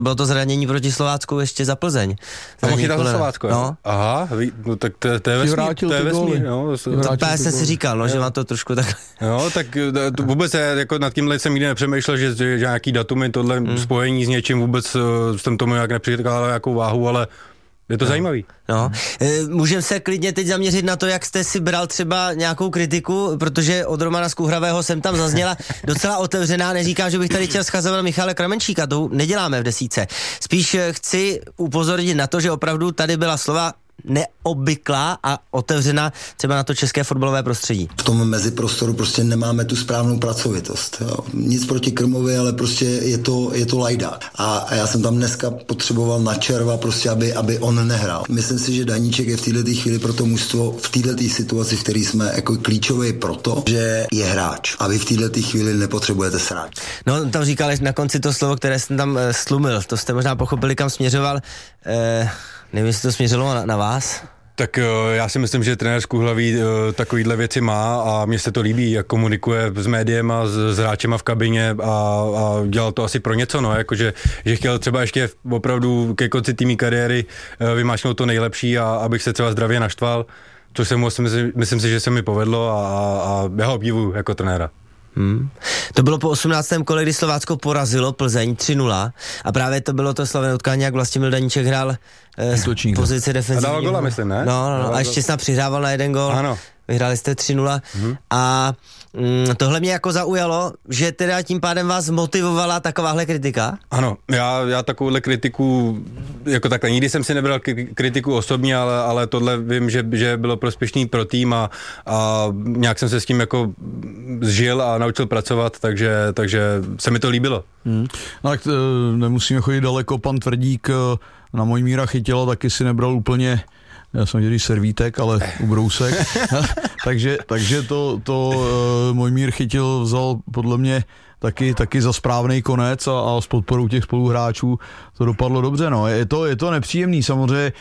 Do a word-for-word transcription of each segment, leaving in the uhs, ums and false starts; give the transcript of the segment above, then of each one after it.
bylo to zranění proti Slovácku ještě za Plzeň. A mohl chytat za Slovácko, no. Aha, no tak to, to je vesmír, to je vesmír, no. To jsem si říkal, no, že má to trošku tak... No, tak to vůbec já, jako nad tímhle jsem nikdy nepřemýšlel, že, že nějaký datumy, tohle hmm. spojení s něčím vůbec jsem tomu jak nepřikládal nějakou váhu, ale je to no. zajímavý. No. Můžeme se klidně teď zaměřit na to, jak jste si bral třeba nějakou kritiku, protože od Romana Skuhravého jsem tam zazněla docela otevřená, neříkám, že bych tady chtěl schazoval Michala Kramenčíka, to neděláme v desítce. Spíš chci upozornit na to, že opravdu tady byla slova neobvyklá a otevřená třeba na to české fotbalové prostředí. V tom meziprostoru prostě nemáme tu správnou pracovitost. Jo. Nic proti Krmovi, ale prostě je to, je to lajdák. A, a já jsem tam dneska potřeboval na červa, prostě, aby, aby on nehrál. Myslím si, že Daníček je v této chvíli pro to mužstvo, v této situaci, v které jsme jako klíčový proto, že je hráč. A vy v této chvíli nepotřebujete sráč. No, tam říkal na konci to slovo, které jsem tam uh, slumil. To jste možná pochopili, kam směřoval. Uh, Nevím, jestli to směřilo na, na vás? Tak já si myslím, že trenér Skuhlavý takovýhle věci má a mně se to líbí, jak komunikuje s médiem a s, s hráčema v kabině a, a dělal to asi pro něco, no, jakože, že chtěl třeba ještě opravdu ke konci týmí kariéry vymáčknout to nejlepší a abych se třeba zdravě naštval, což se mu, myslím, myslím si, že se mi povedlo a, a já ho obdivuju jako trenéra. Hmm. To bylo po osmnáctém kole, kdy Slovácko porazilo Plzeň tři nula a právě to bylo to slavné utkání, jak Vlastimil Daníček hrál eh, pozici defenzivní. A dával gola, myslím, ne? No, no, no. A ještě snad přihrával na jeden gol. Ano. Vyhráli jste tři nula hmm. a mm, tohle mě jako zaujalo, že teda tím pádem vás motivovala takováhle kritika? Ano, já, já takovouhle kritiku, jako takhle, nikdy jsem si nebral kritiku osobně, ale, ale tohle vím, že, že bylo prospěšný pro tým a, a nějak jsem se s tím jako zžil a naučil pracovat, takže, takže se mi to líbilo. Hmm. No tak nemusíme chodit daleko, pan Tvrdík na Mojmíra Chytila taky si nebral úplně, já jsem dělal servítek, ale ubrousek. takže, takže to, to uh, Mojmír Chytil vzal podle mě taky, taky za správný konec a, a s podporou těch spoluhráčů to dopadlo dobře. No. Je, to, je to nepříjemný, samozřejmě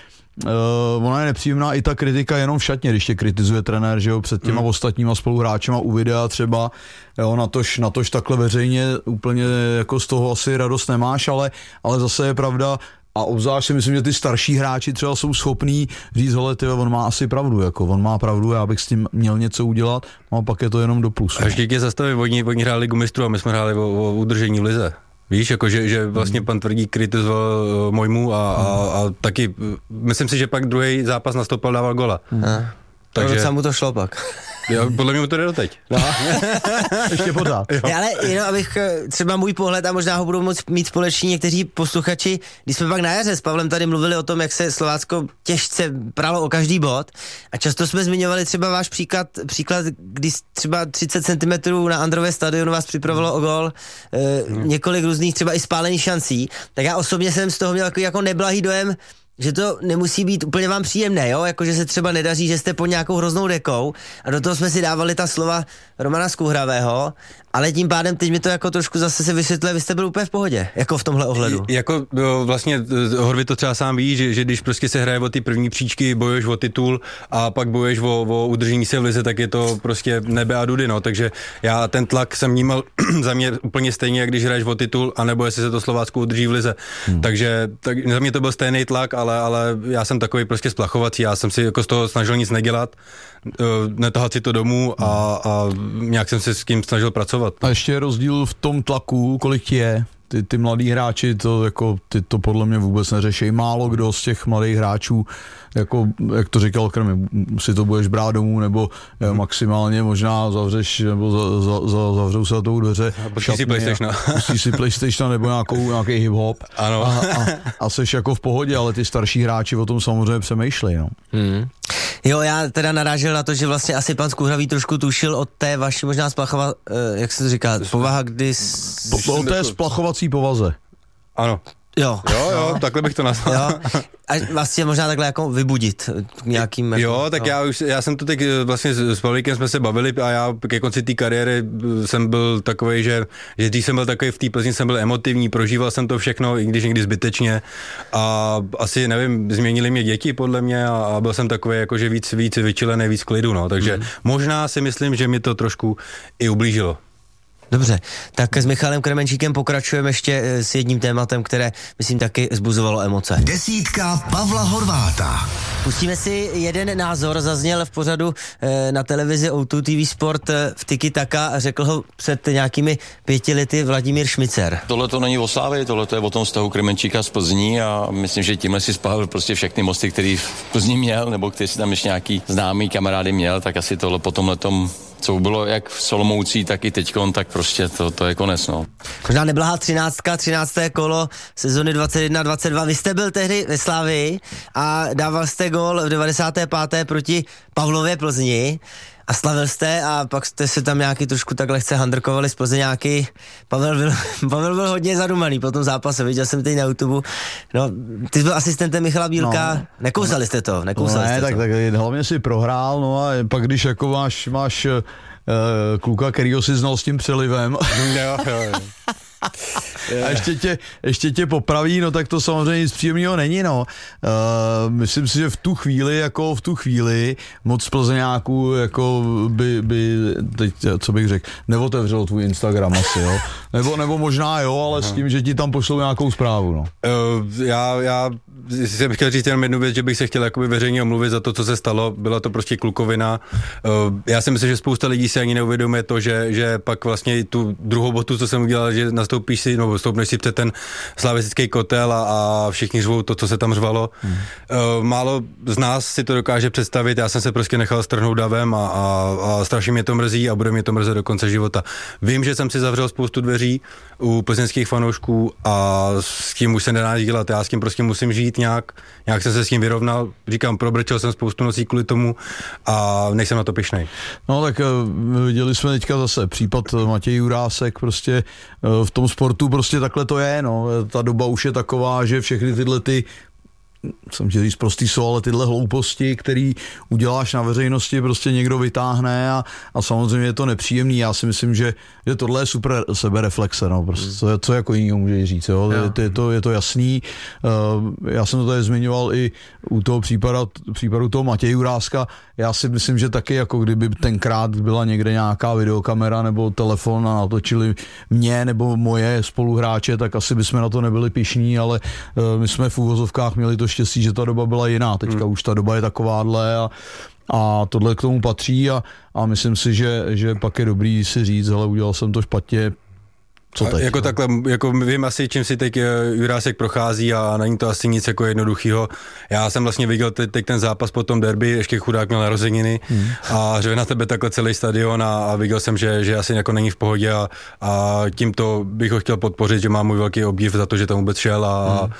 uh, ona je nepříjemná i ta kritika jenom v šatně, když tě kritizuje trenér, že jo, před těma mm. ostatníma spoluhráčema u videa třeba, jo, natož, natož takhle veřejně úplně jako z toho asi radost nemáš, ale, ale zase je pravda, a obzvlášť si myslím, že ty starší hráči třeba jsou schopní říct, hele, tyve, on má asi pravdu, jako on má pravdu, já bych s tím měl něco udělat, no a pak je to jenom do plusu. Až díky zastavit, oni, oni hráli Ligu mistrů a my jsme hráli o, o udržení v lize. Víš, jako že, že vlastně pan Tvrdík kritizoval Mojmu a, a, a taky, myslím si, že pak druhý zápas nastoupil, dával gola. Hmm. Takže docela mu to šlo pak. Jo, podle mě mu to jde doteď. No. Ještě pořád. Ja, ale jenom abych třeba můj pohled a možná ho budou moct mít společní někteří posluchači, když jsme pak na jaře s Pavlem tady mluvili o tom, jak se Slovácko těžce pralo o každý bod a často jsme zmiňovali třeba váš příklad, příklad kdy třeba třicet centimetrů na Andrové stadionu vás připravilo o gol, e, hmm. několik různých třeba i spálených šancí, tak já osobně jsem z toho měl jako, jako neblahý dojem, že to nemusí být úplně vám příjemné, jo? Jako, že se třeba nedaří, že jste pod nějakou hroznou dekou a do toho jsme si dávali ta slova Romana Skuhravého, ale tím pádem teď mi to jako trošku zase se vysvětluje, vy jste byl úplně v pohodě, jako v tomhle ohledu. Jako jo, vlastně Horvit to třeba sám ví, že, že když prostě se hraje o ty první příčky, bojuješ o titul a pak bojuješ o, o udržení se v lize, tak je to prostě nebe a dudy, no, takže já ten tlak jsem vnímal za mě úplně stejně, jak když hraješ o titul, anebo jestli se to Slovácko udrží v lize. Hmm. Takže tak, za mě to byl stejný tlak, ale, ale já jsem takový prostě splachovací, já jsem si jako z toho snažil nic nedělat, netahat si to domů a, a nějak jsem se s tím snažil pracovat. A ještě je rozdíl v tom tlaku, kolik je. Ty, ty mladí hráči to jako ty to podle mě vůbec neřeší. Málo kdo z těch mladých hráčů, jako jak to říkal Krmy, si to budeš brát domů, nebo jo, maximálně možná zavřeš, nebo za, za, za, zavřou se na tou dveře. Pustí si PlayStation. Pustí si PlayStation nebo nějakou, nějaký hip-hop. Ano. A, a, a seš jako v pohodě, ale ty starší hráči o tom samozřejmě přemýšlej. No. Hmm. Jo, já teda narážel na to, že vlastně asi pan Skuhravý trošku tušil od té vaší možná splachova, jak se to říká, povaha, kdy... Po, o té splachovací povaze. Ano. Jo. Jo, jo, takhle bych to nazval. Jo. A vlastně možná takhle jako vybudit nějakým... Jo, tak jo. já už, já jsem to teď vlastně s Pavlíkem jsme se bavili a já ke konci té kariéry jsem byl takovej, že, že když jsem byl takový v té Plzni, jsem byl emotivní, prožíval jsem to všechno, i když někdy zbytečně a asi, nevím, změnili mě děti podle mě a, a byl jsem takový jakože víc, víc vyčilený, víc klidu, no, takže mm. možná si myslím, že mi to trošku i ublížilo. Dobře, tak s Michalem Kremenčíkem pokračujeme ještě s jedním tématem, které, myslím, taky zbuzovalo emoce. Desítka Pavla Horváta. Pustíme si jeden názor, zazněl v pořadu e, na televizi O dva T V Sport e, v Tiki Taka a řekl ho před nějakými pěti lety Vladimír Šmicer. Tohle to není o Slávii, tohle to je o tom vztahu Kremenčíka z Plzní a myslím, že tímhle si spálil prostě všechny mosty, který v Plzni měl, nebo který si tam ještě nějaký známý kamarády měl, tak asi tohle po tomhletom, co bylo jak v Solomoucí, tak i teďkon, tak prostě to, to je konec, no. Možná neblahá třináctka, třinácté kolo sezony dvacet jedna dvacet dva. Vy jste byl tehdy ve Slavii a dával jste gól v devadesáté páté proti Pavlově Plzni a slavil jste a pak jste se tam nějaký trošku tak lehce handrkovali z Plzeňáky. Pavel byl, Pavel byl hodně zadumaný po tom zápase, viděl jsem teď na YouTube. No, ty jsi byl asistentem Michala Bílka, no, nekousali jste to, nekousali no, ne, jste tak, to. tak hlavně si prohrál, no a pak když jako máš, máš uh, kluka, kterýho si znal s tím přelivem. Jo, jo, jo. A ještě tě, ještě tě popraví, no tak to samozřejmě nic příjemného není, no. Uh, myslím si, že v tu chvíli, jako v tu chvíli moc Plzeňáků, jako by, by teď, co bych řekl, neotevřelo tvůj Instagram asi, jo. Nebo, nebo možná jo, ale s tím, že ti tam pošlou nějakou zprávu, no. Uh, já, já si bych chtěl říct jenom jednu věc, že bych se chtěl jakoby veřejně omluvit za to, co se stalo. Byla to prostě klukovina. Uh, já si myslím, že spousta lidí si ani neuvědomuje to, že, že pak vlastně tu druhou botu, co jsem udělal, že nastoupíš si, nebo stoupneš si před ten slavistický kotel a, a všichni řvou to, co se tam řvalo. Hmm. Uh, málo z nás si to dokáže představit, já jsem se prostě nechal strhnout davem a, a, a strašně mě to mrzí a bude mě to mrzet do konce života. Vím, že jsem si zavřel spoustu dveří u plzeňských fanoušků a s tím už se nedá nic dělat, já s tím prostě musím žít nějak, nějak jsem se s tím vyrovnal, říkám, probrčel jsem spoustu nocí kvůli tomu a nejsem na to pyšnej. No tak viděli jsme teďka zase případ Matěj Jurásek, prostě v tom sportu prostě takhle to je, no, ta doba už je taková, že všechny tyhle ty, jsem chtěl říct prostý jsou, ale tyhle hlouposti, který uděláš na veřejnosti, prostě někdo vytáhne a, a samozřejmě je to nepříjemný. Já si myslím, že, že tohle je super sebereflexe, no, prostě, co, co jako jiného může říct, jo? Je, je, to, je to jasný. Uh, já jsem to tady zmiňoval i u toho případu, případu toho Matěje Juráska. Já si myslím, že taky, jako kdyby tenkrát byla někde nějaká videokamera nebo telefon a natočili mě nebo moje spoluhráče, tak asi bychom na to nebyli pyšní, ale uh, my jsme v úvozovkách měli to štěstí, že ta doba byla jiná. Teďka hmm. už ta doba je takováhle a, a tohle k tomu patří a, a myslím si, že, že pak je dobrý si říct, hele, udělal jsem to špatně, co teď? Jako takhle, jako vím asi, čím si teď Jurásek prochází a není to asi nic jako jednoduchýho. Já jsem vlastně viděl teď, teď ten zápas po tom derby, ještě chudák měl narozeniny hmm. a řve na tebe takhle celý stadion a, a viděl jsem, že, že asi jako není v pohodě a, a tímto bych ho chtěl podpořit, že má můj velký obdiv za to, že tam vůbec šel a, hmm.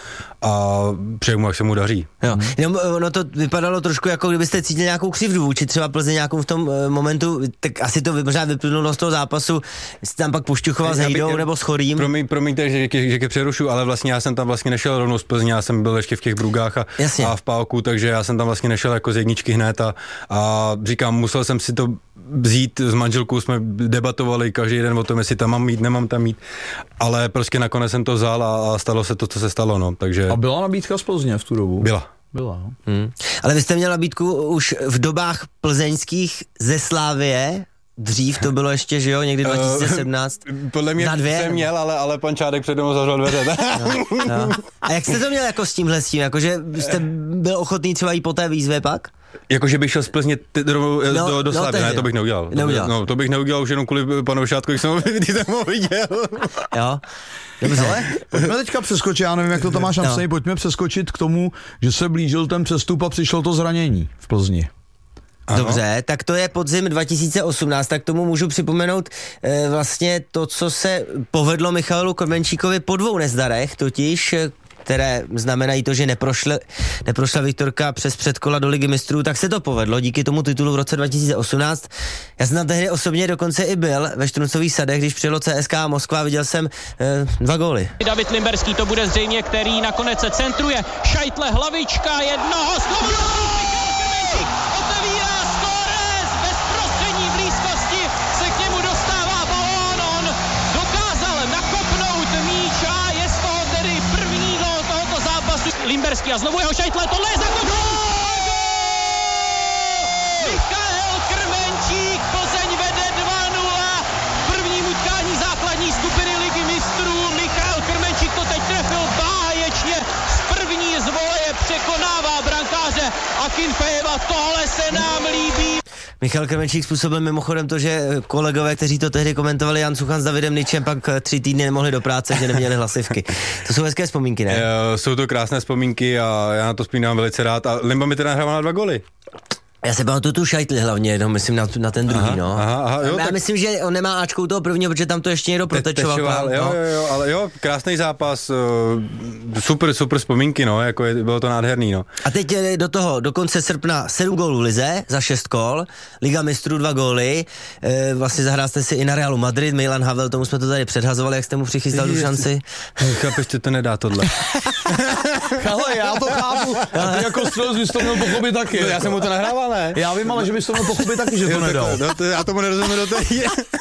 a přeju mu, jak se mu daří. Jo. Jenom ono to vypadalo trošku, jako kdybyste cítili nějakou křivdu vůči třeba Plzeňákům v tom uh, momentu, tak asi to možná vyplynulo z toho zápasu, jste tam pak pošťuchoval s Hejdou nebo s Chorým. Promiň, promiňte, že, že, že ke přerušu, ale vlastně já jsem tam vlastně nešel rovnou z Plzně, já jsem byl ještě v těch Brugách a, a v Pálku, takže já jsem tam vlastně nešel jako z jedničky hned a, a říkám, musel jsem si to vzít s manželkou, jsme debatovali každý den o tom, jestli tam mám mít, nemám tam mít, ale prostě nakonec jsem to vzal a, a stalo se to, co se stalo, no, takže... A byla nabídka z Plzně v tu dobu? Byla. Byla, no. Hmm. Ale vy jste měl nabídku už v dobách plzeňských ze Slávie, dřív to bylo ještě, že jo, někdy dva tisíce sedmnáct. Uh, podle mě jsem měl, ale, ale pan Čádek přede mnou zavřel dveře. No, no. A jak jste to měl jako s tímhle s tím, jakože jste byl ochotný třeba i po té výzvě pak? Jakože bych šel z Plzně t- do, no, do, do Slavy, no, ne, to bych neudělal. neudělal. No, to bych neudělal už jenom kvůli panu Šátku, když jsem ho viděl. Jo. Dobře. Ale pojďme teďka přeskočit, já nevím, jak to tam máš napsaný, no. Pojďme přeskočit k tomu, že se blížil ten přestup a přišlo to zranění v Plzni. Ano. Dobře, tak to je podzim dva tisíce osmnáct, tak tomu můžu připomenout e, vlastně to, co se povedlo Michalu Kremenčíkovi po dvou nezdarech, totiž které znamenají to, že neprošle, neprošla Viktorka přes předkola do Ligy mistrů, tak se to povedlo díky tomu titulu v roce dva tisíce osmnáct. Já jsem tam tehdy osobně dokonce i byl ve Štruncových sadech, když přijelo C S K a Moskva, viděl jsem e, dva góly. David Limberský to bude zřejmě, který nakonec se centruje. Šajtle, hlavička, jednoho, znovu otevírá skóre z bezprostřední blízkosti, se k němu dostává balón, on dokázal nakopnout míč a je z toho tedy první gól tohoto zápasu. Limberský a znovu jeho Šajtle, tohle je zakopnul! Michal Kremenčík, Plzeň vede dva nula, v prvním utkání dostává brankáře Akinfejeva, tohle se nám líbí. Michal Krmenčík způsobil mimochodem to, že kolegové, kteří to tehdy komentovali, Jan Suchan s Davidem Ničem, pak tři týdny nemohli do práce, že neměli hlasivky. To jsou hezké vzpomínky, ne? E, jsou to krásné vzpomínky a já na to vzpomínám velice rád. A Limba mi teda nahrával na dva goly. Já se pamatuju tu šajtli hlavně, no, myslím na, na ten druhý, aha, no. Aha, aha, jo, já tak... myslím, že on nemá Ačko u toho prvního, protože tam to ještě někdo protečoval. Te, tečoval, jo, no. jo, jo, ale jo, krásný zápas, super, super vzpomínky, no, jako je, bylo to nádherný, no. A teď do toho, do konce srpna sedm gólů v lize, za šest kol, Liga mistrů dva góly, e, vlastně zahrál jste si i na Realu Madrid, Milan Havel, tomu jsme to tady předhazovali, jak jste mu přichystal tu šanci. Chápeš, že to nedá tohle. Ale já to chápu, a ty jako střelec bys to měl pochopit taky. No, já jsem mu to nahrával, ne? Já vím, ale že bys to měl pochopit taky, že to jo, nedal. No, to, já tomu nerozumím do té.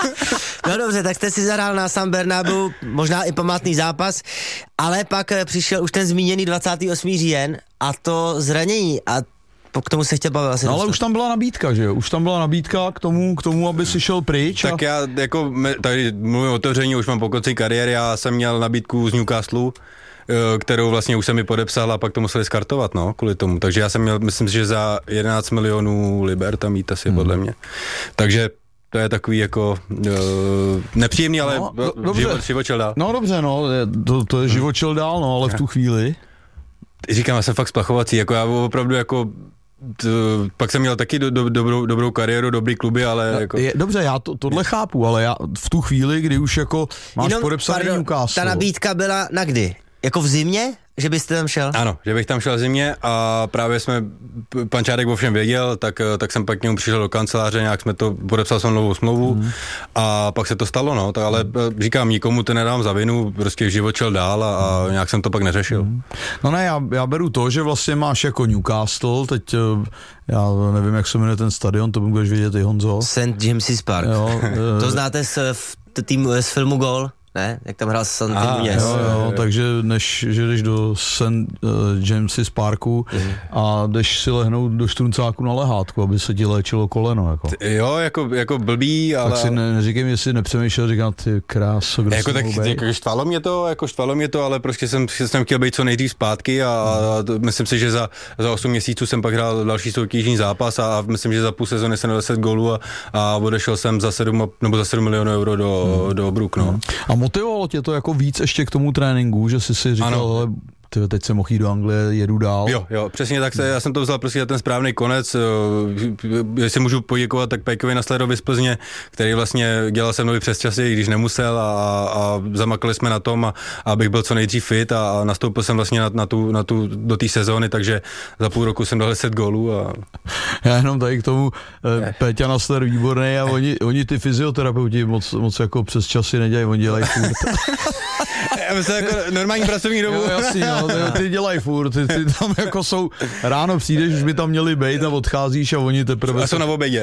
No dobře, tak jste si zahrál na San Bernabéu, možná i památný zápas, ale pak přišel už ten zmíněný dvacátého osmého října a to zranění a k tomu se chtěl bavit asi. No ale už tam byla nabídka, že jo? Už tam byla nabídka k tomu, k tomu, aby si šel pryč. A... Tak já jako, tady mluvím o otevření, už mám po konci kariéry, já jsem měl nabídku z Newcastle, kterou vlastně už jsem mi podepsal a pak to museli skartovat, no, kvůli tomu. Takže já jsem měl, myslím si, že za jedenáct milionů liber tam mít asi, hmm. podle mě. Takže to je takový jako uh, nepříjemný, ale no, do, život, živočil dál. No dobře, no, to, to je živočil dál, no, ale v tu chvíli. Říkám, já jsem fakt splachovací, jako já opravdu jako t, pak jsem měl taky do, do, dobrou, dobrou kariéru, dobrý kluby, ale no, jako... Je, dobře, já to, tohle chápu, ale já v tu chvíli, kdy už jako máš Jenom, podepsaný pardon, Newcastle. Ta nabídka byla na kdy? Jako v zimě? Že byste tam šel? Ano, že bych tam šel v zimě a právě jsme, pan Čárek o všem věděl, tak, tak jsem pak k němu přišel do kanceláře, nějak jsme to, podepsal jsem novou smlouvu hmm. a pak se to stalo, no, tak, ale říkám, nikomu to nedám za vinu, prostě život šel dál a, a nějak jsem to pak neřešil. Hmm. No ne, já, já beru to, že vlastně máš jako Newcastle, teď já nevím, jak se jmenuje ten stadion, to budeš vědět i Honzo. Saint James's Park. Jo, to znáte z, týmu, z filmu Gól? Ne? Jak tam hrál Santi Muñez. Jo, jo, takže než, že jdeš do Saint uh, James's Parku mm. a jdeš si lehnout do štruncáku na lehátku, aby se ti léčilo koleno. Jako. Jo, jako, jako blbý, ale... Tak si ne, neříkej mi, jestli nepřemýšlel, říkám, ty kráso, kdo jako tak, jako štvalo mě to, jako štvalo mě to, ale prostě jsem, jsem chtěl být co nejdřív zpátky a, a to, myslím si, že za, za osm měsíců jsem pak hrál další soutěžní zápas a, a myslím, že za půl sezóny jsem deset gólů a, a odešel jsem za sedm, nebo za sedm milionů euro do, mm. do Brook, no. A motivovalo tě to jako víc ještě k tomu tréninku, že jsi si říkal, ale ty, teď jsem mohl jít do Anglie, jedu dál. Jo, jo, přesně tak se, já jsem to vzal prostě na ten správný konec, jestli můžu poděkovat tak Pejkovi Naslerovi z Plzně, který vlastně dělal se mnou přes časy, když nemusel a, a zamakali jsme na tom, a, abych byl co nejdřív fit a, a nastoupil jsem vlastně na, na tu, na tu, do té sezóny, takže za půl roku jsem dal deset gólů. A... Já jenom tady k tomu, eh, Péťa Nasler výborný a oni, oni ty fyzioterapeuti moc, moc jako přes časy nedělají, oni dělají furt. Já myslím jako normální pracovní dobu. Jo, jasný, no, ty, ty dělají furt, ty, ty tam jako jsou, ráno přijdeš, už by tam měli bejt a odcházíš a oni teprve... A jsou na obědě.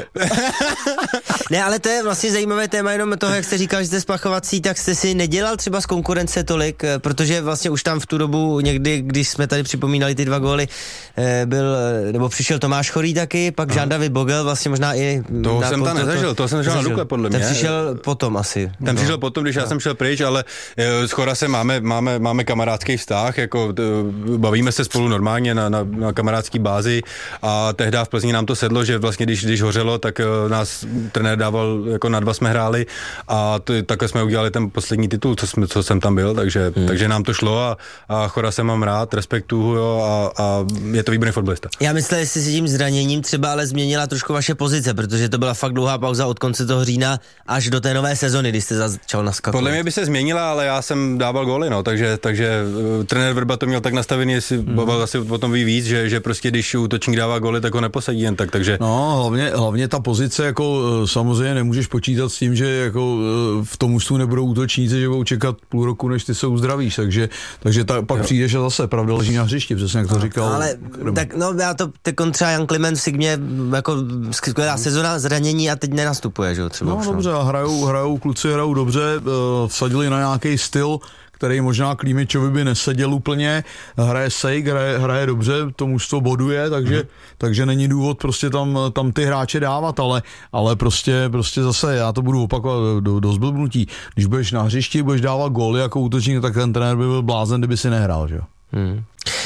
Ne, ale to je vlastně zajímavé téma jenom toho, jak jste říkal, že jste spachovací, tak jste si nedělal třeba z konkurence tolik, protože vlastně už tam v tu dobu někdy, když jsme tady připomínali ty dva góly, byl, nebo přišel Tomáš Chorý taky, pak Jean David Bogel, vlastně možná i... To jsem tam nezažil, to jsem zažil na Dukle, podle mě. Ten přišel potom asi. Ten no. přišel potom, když no. já jsem šel pryč, ale s Chorasem máme, máme, máme kamarádský vztah, jako bavíme se spolu normálně na, na, na kamarádský bázi a tehdy v Plzni nám to sedlo, že vlastně když, když hořelo, tak nás trenér dával, jako na dva jsme hráli a to, takhle jsme udělali ten poslední titul, co, jsme, co jsem tam byl, takže, hmm. takže nám to šlo a, a Chorase mám rád, respektuju jo, a, a je to výborný fotbalista. Já myslím, jestli si tím zraněním třeba ale změnila trošku vaše pozice, protože to byla fakt dlouhá pauza od konce toho října až do té nové sezony, kdy jste začal naskakovat. Podle mě by se změnila, ale já jsem dával góly, no, takže, takže uh, trenér Vrba to měl tak nastavený, jestli hmm. bavil asi o tom ví víc, že, že prostě když útočník dává góly, tak ho neposadí jen tak, takže... No, hlavně, hlavně ta pozice, jako samozřejmě nemůžeš počítat s tím, že jako v tom ústu nebudou útočníci, že budou čekat půl roku, než ty se uzdravíš, takže, takže ta, pak jo. přijdeš a zase, pravda leží na hřišti, přesně jak to říkal. Ale tak no, já to třeba Jan Kliment v Sigmě, jako skvělá sezona, zranění a teď nenastupuje, že jo, třeba. No dobře, a hrajou, hrajou, kluci hrajou dobře, uh, vsadili na nějaký styl, který možná Klímičovi by neseděl úplně, hraje sejk, hraje, hraje dobře, to mužstvo boduje, takže, hmm. takže není důvod prostě tam, tam ty hráče dávat, ale, ale prostě, prostě zase, já to budu opakovat do, do zblbnutí, když budeš na hřišti, budeš dávat góly jako útočník, tak ten trenér by byl blázen, kdyby si nehrál, že jo. Hmm.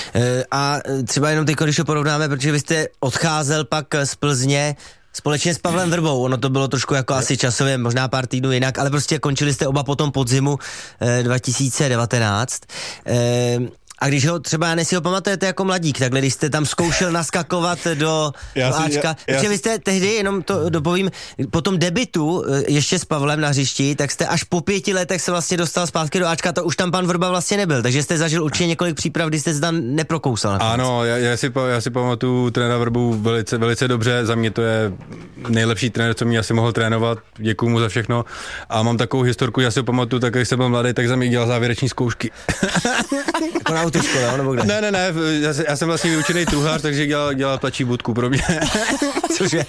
A třeba jenom teď, když to porovnáme, protože vy jste odcházel pak z Plzně společně s Pavlem Vrbou, ono to bylo trošku jako asi časově, možná pár týdnů jinak, ale prostě končili jste oba potom podzimu eh, dva tisíce devatenáct. Eh, A když ho třeba, já si ho pamatujete jako mladík, takhle, když jste tam zkoušel naskakovat do, já do si, Ačka, já, protože já vy jste tehdy, jenom to dopovím, po tom debitu ještě s Pavlem na hřišti, tak jste až po pěti letech se vlastně dostal zpátky do Ačka, to už tam pan Vrba vlastně nebyl, takže jste zažil určitě několik příprav, kdy jste se tam neprokousal. Nakonec. Ano, já, já, si, já si pamatuju trenéra Vrbu velice, velice dobře, za mě to je nejlepší trenér, co mě asi mohl trénovat, děkuju mu za všechno a mám takovou historku, já si ho pamatuju, tak když jsem byl mladý, tak za mě dělal závěreční zkoušky. Jako na autoškole, nebo kde? Ne, ne, ne, já, já jsem vlastně vyučený truhlář, takže dělal, dělal tlačí budku pro mě. Cože?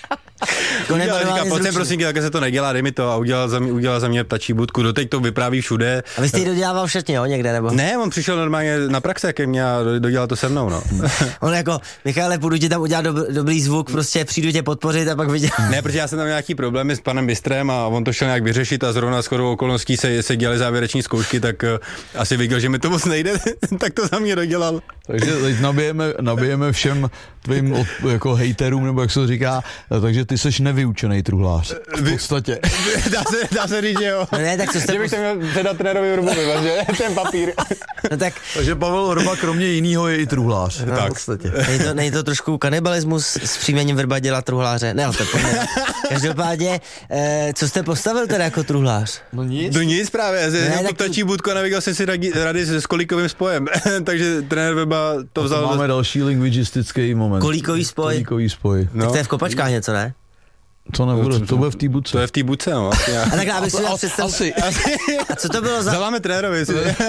Udělal, říká, pojď sem prosím, takhle se to nedělá, dej mi to a udělal za mě, udělal za mě ptačí budku, doteď to vypráví všude. A vy jste ji dodělával všetně, jo, někde, nebo? Ne, on přišel normálně na praxe ke mně a dodělal to se mnou, no. On jako, Michale, půjdu ti tam udělat dob, dobrý zvuk, prostě přijdu tě podpořit a pak viděl. Ne, protože já jsem tam nějaký problémy s panem Bystrem a on to šel nějak vyřešit a zrovna shodou okolností se, se dělaly závěreční zkoušky, tak uh, asi viděl, že mi to moc nejde, tak to za mě dodělal. Takže teď nabijeme, nabijeme všem tvým od, jako hejterům, nebo jak se to říká, takže ty seš nevyučený truhlář. V podstatě. Dá se, dá se říct, že jo. No ne, tak co jste... Že bych to měl předat trenérovi Vrbovi, že? Ten papír. No tak... Takže Pavel Vrba kromě jinýho je i truhlář. No, tak. V podstatě. Není to, není to trošku kanibalismus s příjmením Vrba dělat truhláře? Ne, ale to pojďme. Každopádně, eh, co jste postavil teda jako truhlář? No nic. No nic právě, Ne, ne, tak to ptačí budku a nevěděl jsem si radi, rady s kolíkovým spojem, takže trenér Vrba to vzal. Máme do... další lingvistický moment. Kolíkový spoj? Kolíkový spoj. No. Tak to je v kopačkách něco, ne? To nebude, to bude v té budce. To je v té budce, no. A takhle, abych si měl představu... Asi. A co to bylo za... Zaváme trenérovi.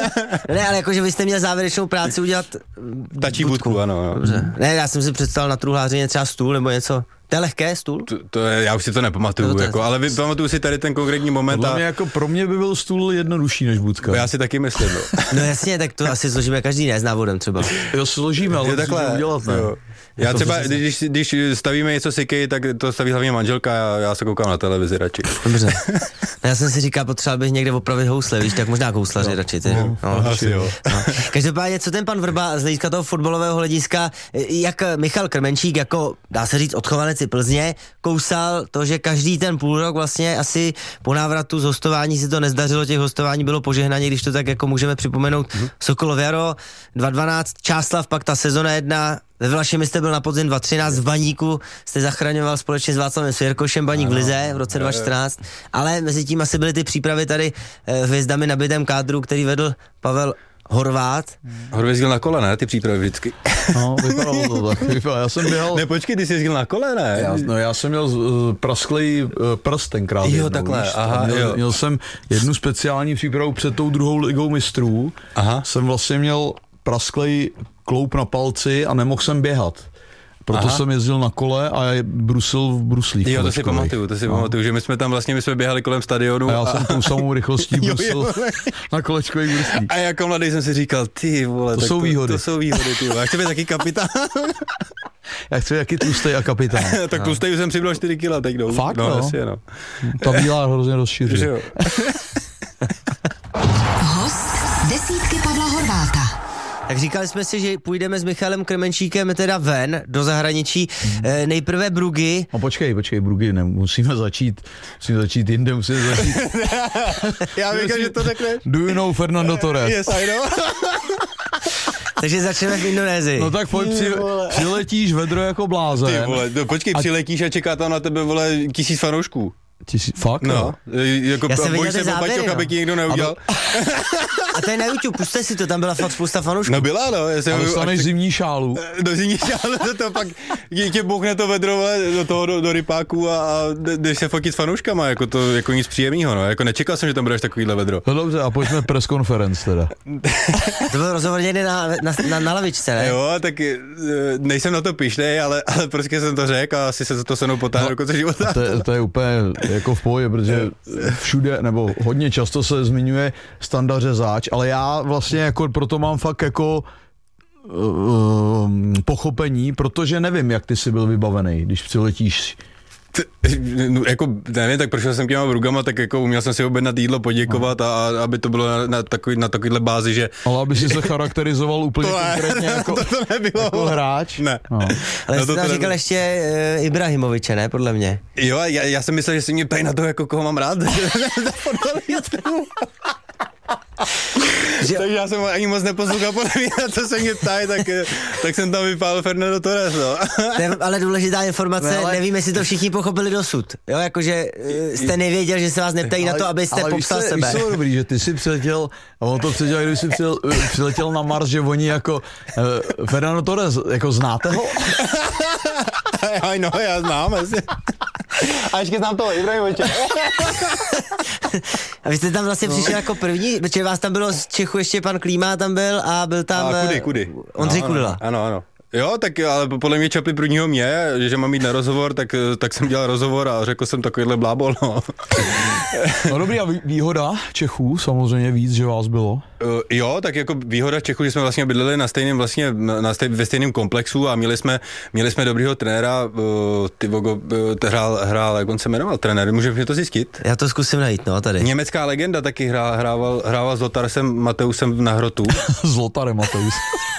Ne, ale jakože vy jste měl závěrečnou práci udělat... Tačí budku, budku ano. No. Dobře. Ne, já jsem si představil na truhlářině třeba stůl nebo něco. To je lehké, stůl? To, to je, já už si to nepamatuju, jako, ale vy pamatuju si tady ten konkrétní moment. Podle a... mě jako pro mě by byl stůl jednodušší než budka. Já si taky myslím, no. No jasně, tak to asi složíme každý, ne, s návodem třeba. Jo, složíme, ale takhle udělat, ne? Jo. Já třeba, když, když stavíme něco s IKEA, tak to staví hlavně manželka a já, já se koukám na televizi radši. Dobře. No já jsem si říkal, potřeboval bych někde opravit housle, víš, tak možná houslaři no, radši. Ty. No, no, asi jo. No. Každopádně, co ten pan Vrba z hlediska toho fotbalového hlediska, jak Michal Krmenčík, jako dá se říct odchovanec i Plzně, kousal to, že každý ten půl rok vlastně asi po návratu z hostování si to nezdařilo, těch hostování bylo požehnaně, když to tak jako můžeme připomenout. Mm-hmm. Sokolov Jaro, dva dvanáct, Čáslav, pak ta sezona jedna, ve Vlašimi jste byl na podzim dva třináct, v Baníku jste zachraňoval společně s Václavem Svěrkošem Baník v lize v roce dva čtrnáct, ale mezi tím asi byly ty přípravy tady eh, hvězdami nabitém kádru, který vedl Pavel Horvát. Horvát jezdil na kole, ne? Ty přípravy vždycky. No, vypadalo to tak. Vypadalo. Já jsem běhal... Ne, počkej, ty jsi jezdil na kole, ne? Já, no, já jsem měl uh, prasklej uh, prst tenkrát. Jo, jednou, takhle, víš, aha, měl, jo. Měl jsem jednu speciální přípravu před tou druhou ligou mistrů. Aha. Jsem vlastně měl prasklej kloup na palci a nemohl jsem běhat. Proto Aha. jsem jezdil na kole a brusil v bruslích. Jo, to si pamatuju, to si no. pamatuju, že my jsme tam vlastně, my jsme běhali kolem stadionu. A já a... jsem tou samou rychlostí brusil na kolečkových bruslích. A jako mladý jsem si říkal, ty vole, to tak jsou to, výhody. To jsou výhody, ty vole. Já chci být taky kapitán. Já chci taky tlustej a kapitán. Tak no. Tlustej jsem přibyl čtyři kila teď jdou. Fakt, no? no. Jasně, no. Ta bílá hrozně rozšiřuje. Host desítky Pavla Horváta. Tak říkali jsme si, že půjdeme s Michalem Krmenčíkem teda ven do zahraničí. E, nejprve Bruggy. No počkej, počkej, Bruggy, ne, musíme začít, musíme začít jinde, musíme začít. Já věděl, že to řekneš. Do you know Fernando Torres? Yes, I know. Takže začneme v Indonésii. No tak pojď, při, přiletíš vedro jako blázen. Ty vole, no počkej, a... přiletíš a čeká tam na tebe, vole, tisíc fanoušků. Tisíc, fakt? No, jako já jsem boj viděl se o Baťoch, aby ti někdo neudělal. A to je na YouTube, puste si to, tam byla fakt spousta fanoušků. No byla, no. Já jsem a dostaneš tak... zimní šálu. Do zimní šálu, to, to pak tě bouchne to vedro do toho, do, do rypáku a, a jdeš se fotit s fanouškama, jako to, jako nic příjemného, no. Jako nečekal jsem, že tam budeš takovýhle vedro. No dobře, a pojďme press conference teda. To byl rozhovor někde na, na, na, na lavičce, ne? Jo, tak nejsem na to pyšnej, ale, ale prostě jsem to řekl a asi se to se mnou potáhne do konce života. To, to je úplně jako v pohodě, protože všude, nebo hodně často se zmiňuje standard řezáč, ale já vlastně jako proto mám fakt jako uh, pochopení, protože nevím, jak ty jsi byl vybavený, když přiletíš No, jako, nevím, tak prošel jsem těma brugama, tak jako uměl jsem si objednat jídlo, poděkovat a, a aby to bylo na, na, takový, na takovýhle bázi, že... Ale aby si se charakterizoval úplně to konkrétně jako, to, to nebylo. jako hráč. Ne. No. Ale no, jsi tam říkal ještě uh, Ibrahimoviče, ne, podle mě. Jo, já, já jsem myslel, že si mě ptají na to, jako koho mám rád. Takže já jsem ani moc neposlouchal, podle mě na to se mě ptají, tak, tak jsem tam vypálil Fernando Torres, no. To je ale důležitá informace, ne, ale... nevím, jestli to všichni pochopili dosud. Jo, jakože jste nevěděl, že se vás neptají ale, na to, abyste ale popsal se, sebe. Ale dobrý, že ty jsi přiletěl, a on to předělal, když jsi přijel, přiletěl na Mars, že oni jako uh, Fernando Torres, jako znáte ho? Aj no, já znám, asi. A ještě znám toho Ibrahimoviče. A vy jste tam vlastně no. přišel jako první, protože vás tam bylo z Čechu ještě pan Klíma tam byl a byl tam... A kudy, kudy. Ondřej no, Kudela. Ano, ano. Jo, tak ale podle mě čapli prvního mě, že mám jít na rozhovor, tak, tak jsem dělal rozhovor a řekl jsem takovýhle blábol, no. No dobrý, a výhoda Čechů, samozřejmě víc, že vás bylo? Uh, jo, tak jako výhoda Čechů, že jsme vlastně bydleli na stejném vlastně, na stej, ve stejném komplexu a měli jsme, měli jsme dobrýho trenéra, uh, ty vogo, uh, hrál, hrál, jak on se jmenoval, trenér, můžeme mě to zjistit? Já to zkusím najít, no, tady. Německá legenda taky hrál, hrával, hrával s Lotarsem Mateusem na hrotu. S Lotarem Mateus.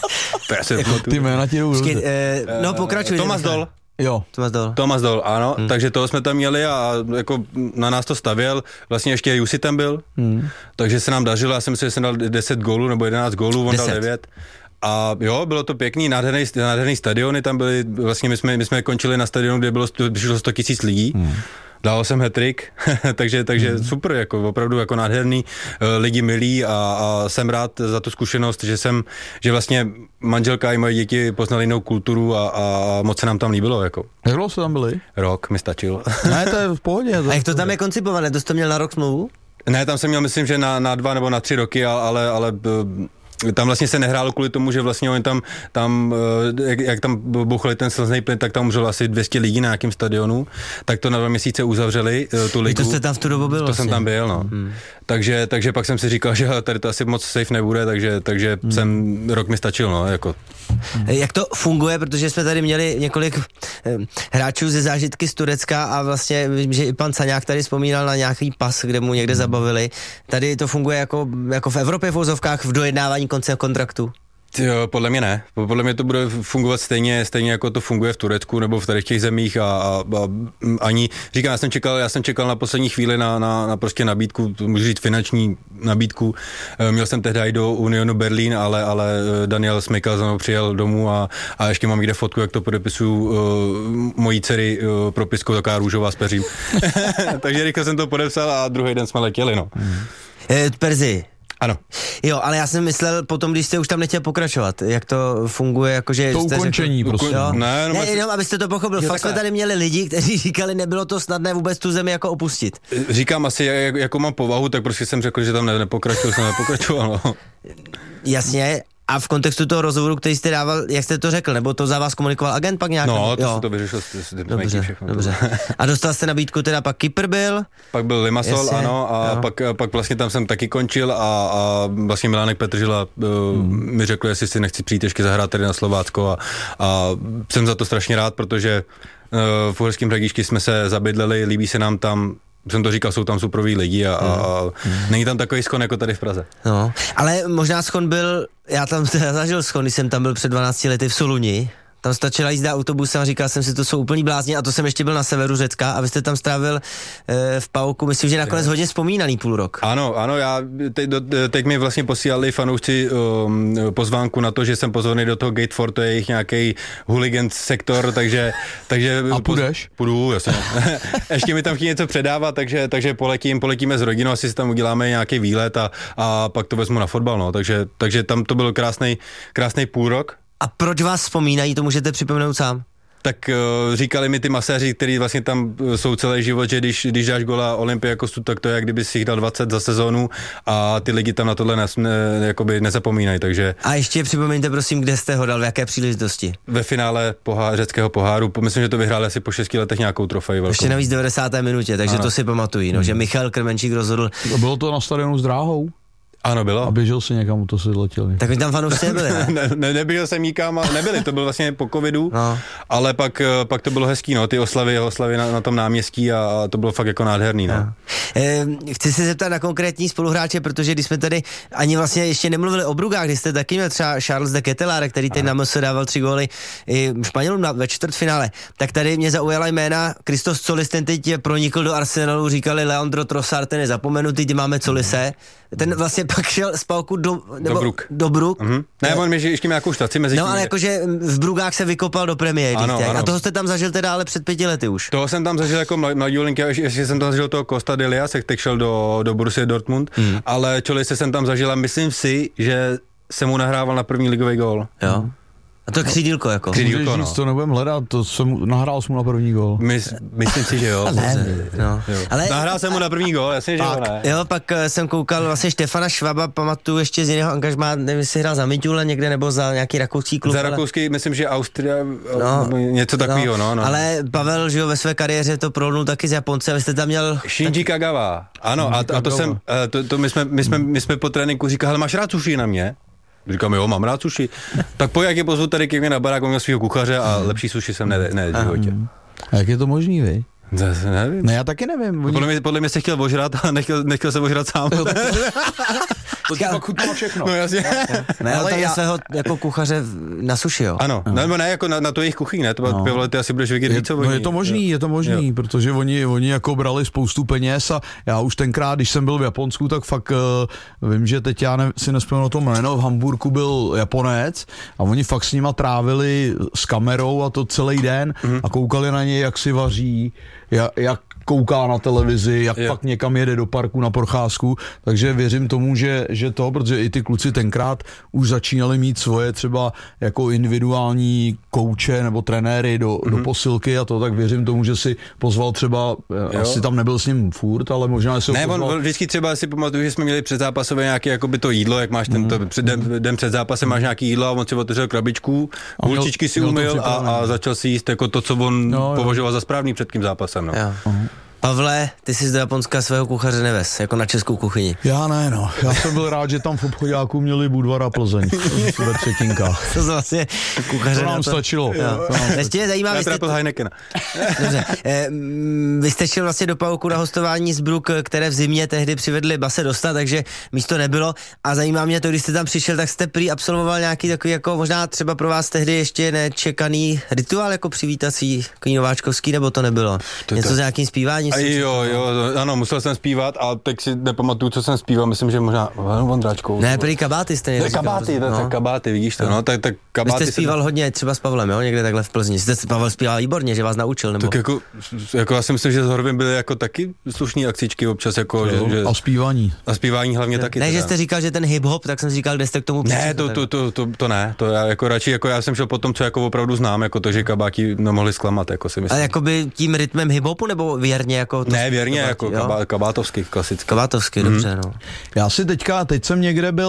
jako ty jména ti jdou Počkej, eh, no pokračuj. Tomas Dol. Jo. Tomas Dol. Tomas Dol, ano, hmm. takže toho jsme tam měli a jako na nás to stavěl, vlastně ještě Jussi tam byl, hmm. takže se nám dařilo, já jsem si, že jsem dal deset gólů nebo jedenáct gólů, on dal devět. A jo, bylo to pěkný, nádherný, nádherný stadiony, tam byly, vlastně my jsme, my jsme končili na stadionu, kde bylo přišlo sto tisíc lidí. Hmm. Dal jsem hat-trick, takže, takže mm. super, jako opravdu jako nádherný, lidi milí a, a jsem rád za tu zkušenost, že jsem, že vlastně manželka i moje děti poznali jinou kulturu a, a moc se nám tam líbilo, jako. Jak dlouho jste tam byli? Rok mi stačil. Ne, to je v pohodě. A jak to tam je koncipované? To jste měl na rok smlouvu? Ne, tam jsem měl, myslím, že na, na dva nebo na tři roky, ale, ale tam vlastně se nehrálo kvůli tomu, že vlastně oni tam, tam jak, jak tam bouchali ten slznej plyn, tak tam umřelo asi dvě stě lidí na nějakém stadionu, tak to na dva měsíce uzavřeli tu ligu. To jste tam v tu dobu byl To vlastně. jsem tam byl, no. Hmm. Takže, takže pak jsem si říkal, že tady to asi moc safe nebude, takže, takže hmm. jsem, rok mi stačil, no, jako. Jak to funguje, protože jsme tady měli několik hráčů ze zážitky z Turecka a vlastně vím, že i pan Caňák tady vzpomínal na nějaký pas, kde mu někde zabavili. Tady to funguje jako, jako v Evropě v úzovkách v dojednávání konce kontraktu? Jo, podle mě ne. Podle mě to bude fungovat stejně, stejně jako to funguje v Turecku nebo v tady těch zemích a, a, a ani, říkám, já jsem čekal, já jsem čekal na poslední chvíli na, na, na prostě nabídku, můžu říct finanční nabídku. Měl jsem tehdy i do Unionu Berlín, ale, ale Daniel Smykal za mnou přijel domů a, a ještě mám někde fotku, jak to podepisuju uh, mojí dcery uh, propiskou, taková růžová s peřím. Takže rychle jsem to podepsal a druhý den jsme letěli, no. Hmm. E, Perzi. Ano. Jo, ale já jsem myslel potom, když jste už tam nechtěl pokračovat, jak to funguje, jakože... To ukončení řekl, prostě. Jo? Ne, no, ne, jenom abyste to pochopil. Fakt jsme tady měli lidi, kteří říkali, nebylo to snadné vůbec tu zemi jako opustit. Říkám asi, jak, jakou mám povahu, tak prostě jsem řekl, že tam ne, nepokračuju, jsem nepokračoval, no. Jasně. A v kontextu toho rozhovoru, který jste dával, jak jste to řekl, nebo to za vás komunikoval agent pak nějak? No, to jo. se to vyřešil s, s dobře, všechno. Dobře. A dostal jste nabídku, teda pak Kypr byl? Pak byl Limassol, Jasně, ano, a pak, pak vlastně tam jsem taky končil a, a vlastně Milánek Petržila uh, hmm. mi řekl, jestli si nechci přijít ještě zahrát tady na Slovácko a, a jsem za to strašně rád, protože uh, v Uherském Hradišti jsme se zabydleli, líbí se nám tam. Jsem to říkal, jsou tam superoví lidi a, a mm. není tam takový schon jako tady v Praze. No, ale možná schon byl, já tam zažil schon, když jsem tam byl před dvanácti lety v Soluni. Tam stačila jízda autobusem a říkal jsem si, to jsou úplný blázni a to jsem ještě byl na severu Řecka a vy jste tam strávil e, v Pauku, myslím, že nakonec hodně vzpomínaný půl rok. Ano, ano, já teď, teď mi vlastně posílali fanoušci um, pozvánku na to, že jsem pozvaný do toho Gateford, to je jejich nějaký hooligan sektor, takže... takže a půjdeš? Půjdu, jasně. Ještě mi tam chtějí něco předávat, takže, takže poletím, poletíme s rodinou, asi si tam uděláme nějaký výlet a, a pak to vezmu na fotbal, no, takže, takže tam to byl krásný, krásný půl rok. A proč vás vzpomínají, to můžete připomenout sám? Tak uh, říkali mi ty maséři, kteří vlastně tam jsou celý život, že když, když dáš gola Olympiakosu, tak to je, jak kdyby si jich dal dvacet za sezónu a ty lidi tam na tohle ne, ne, jakoby nezapomínají, takže... A ještě připomeňte prosím, kde jste ho dal, v jaké příležitosti? Ve finále pohár, řeckého poháru, myslím, že to vyhráli asi po šesti letech nějakou trofej velkou. Ještě navíc v devadesáté minutě, takže ano. To si pamatují, no, že Michal Krmenčík rozhodl... Bylo to na stadionu s Dráhou? Ano, bylo. A běžel si někam, to si letěli. Tak oni tam fanoušci nebyli, ne? ne, ne, neběžel jsem nikam, a nebyli, to bylo vlastně po covidu, no. ale pak, pak to bylo hezký, no, ty oslavy, oslavy na, na tom náměstí a to bylo fakt jako nádherný, no. no. E, chci se zeptat na konkrétní spoluhráče, protože když jsme tady ani vlastně ještě nemluvili o Brugách, kdy jste taky měl třeba Charles de Ketelaere, který teď na M S dával tři góly i Španělům na, ve čtvrtfinále, tak tady mě zaujala jména Christos Tzolis, ten teď pronikl do Arsenalu, říkali Leandro Trossard, ten je zapomenutý, máme Colise, ten vlastně pak šel z Pauku do, nebo, do Bruk. Do Bruk. Mm-hmm. Ne, on ještě, ještě nějakou štaci mezi No tím, ale že... jakože v Brugách se vykopal do Premier League. A toho jste tam zažil teda ale před pěti lety už. Toho jsem tam zažil jako mladý Olinky, ještě jsem tam zažil toho Costa Delia, se teď šel do, do Borussia Dortmund, hmm. ale Čolise jsem tam zažil a myslím si, že jsem mu nahrával na první ligový gól. Jo. A to je křídílko jako. Křídílko, no. To nebudem hledat, to jsem, nahrál jsem mu na první gól. My, myslím si, že jo. Ne, no. Ale, nahrál jsem mu na první gól, jasně, že jo, ne. Jo, pak jsem koukal vlastně Štefana Švaba, pamatuju ještě z jiného angažmá, nevím, jestli hrál za Midtjylland někde nebo za nějaký rakouský klub. Za ale... rakouský, myslím, že Austria, no, něco takového, no, no. Ale Pavel, že jo, ve své kariéře to prolnul taky z Japonce, vy jste tam měl... Shinji tak... Kagawa, ano, a, a to jsem, to, to my jsme, my jsme, my jsme po tréninku říkali, hele, máš rád sushi na mě? Říkám, jo, mám rád sushi. Tak pojď, jak je pozvu tady ke mně na barák, on měl svýho kuchaře a lepší sushi jsem ne, ne v životě. A jak je to možný, vy? Zase nevím. Ne, já taky nevím. Oni... Podle, mě, podle mě se chtěl ožrat a nechtěl, nechtěl se ožrat sám. To ti pak chutnalo všechno. No jasně. Ne, ale tam já... svého jako kuchaře na sushi, jo. Ano, no. nebo ne, jako na, na to jejich kuchyň, ne, to no. Pěvole, ty asi budeš vědět víc, co no je to možný, je to možný, jo. Protože oni, oni jako brali spoustu peněz a já už tenkrát, když jsem byl v Japonsku, tak fakt uh, vím, že teď já ne, si nespomínám to jméno, v Hamburku byl Japonec a oni fakt s nima trávili s kamerou a to celý den mm-hmm. a koukali na něj, jak si vaří, jak, jak kouká na televizi, jak jo. Pak někam jede do parku na procházku, takže věřím tomu, že, že to, protože i ty kluci tenkrát už začínali mít svoje třeba jako individuální kouče nebo trenéry do, mm-hmm. do posilky a to, tak věřím tomu, že si pozval třeba, jo. Asi tam nebyl s ním furt, ale možná si ho ne, pozval. Ne, vždycky třeba si pamatuju, že jsme měli předzápasové nějaké jakoby to jídlo, jak máš tento, mm. před, den, den před zápasem máš nějaký jídlo a on si otevřel krabičku, hulčičky si umyl a, a začal si jíst jako to, co on no, považoval za správný před tím zápasem. No. Pavle, ty jsi do Japonska svého kuchaře nevez, jako na českou kuchyni. Já ne, no. Já jsem byl rád, že tam v obchodáku měli Budvar a Plzeň ve třetinkách. To vlastně kuchaře to nám na to... stačilo. Ještě zajímá, vy jste... Heinekena. Dobře. E, vy jste šel vlastně do Pauku na hostování z Bruk, které v zimě tehdy přivedli Base Dosta, takže místo nebylo. A zajímá mě to, když jste tam přišel, tak jste prý absolvoval nějaký takový, jako možná třeba pro vás tehdy ještě nečekaný rituál, jako přivítací, takový nováčkovský, nebo to nebylo? To něco to... s nějakým zpíváním? A jo, jo, ano, musel jsem zpívat a teď si nepamatuju, co jsem zpíval, myslím, že možná Vondráčkou. Ne, prý kabáty jste někdo. Kabáty, no. tak kabáty, vidíš to, no, tak, tak kabáty. Vy jste zpíval jsem... hodně třeba s Pavlem, jo, někde takhle v Plzni. Jste Pavel zpíval výborně, že vás naučil, nebo? Tak jako, jako já si myslím, že s Horvem byly jako taky slušný akcičky občas, jako, že, že... A zpívání. A zpívání hlavně ne, taky. Ne, teda. Že jste říkal, že ten hip-hop, tak jsem si říkal, kde jste k tomu přišel. Ne, to, to, to, to, to, ne, to já jako radši, jako já jsem šel po tom, co jako opravdu znám, jako to, že kabáti nemohli zklamat, jako si myslím. A jakoby tím rytmem hip-hopu, nebo věrně jako? To ne, věrně, kabáti, jako kabá, kabátovský, klasický. Kabátovský, mm. dobře, no. Já si teďka, teď jsem někde byl,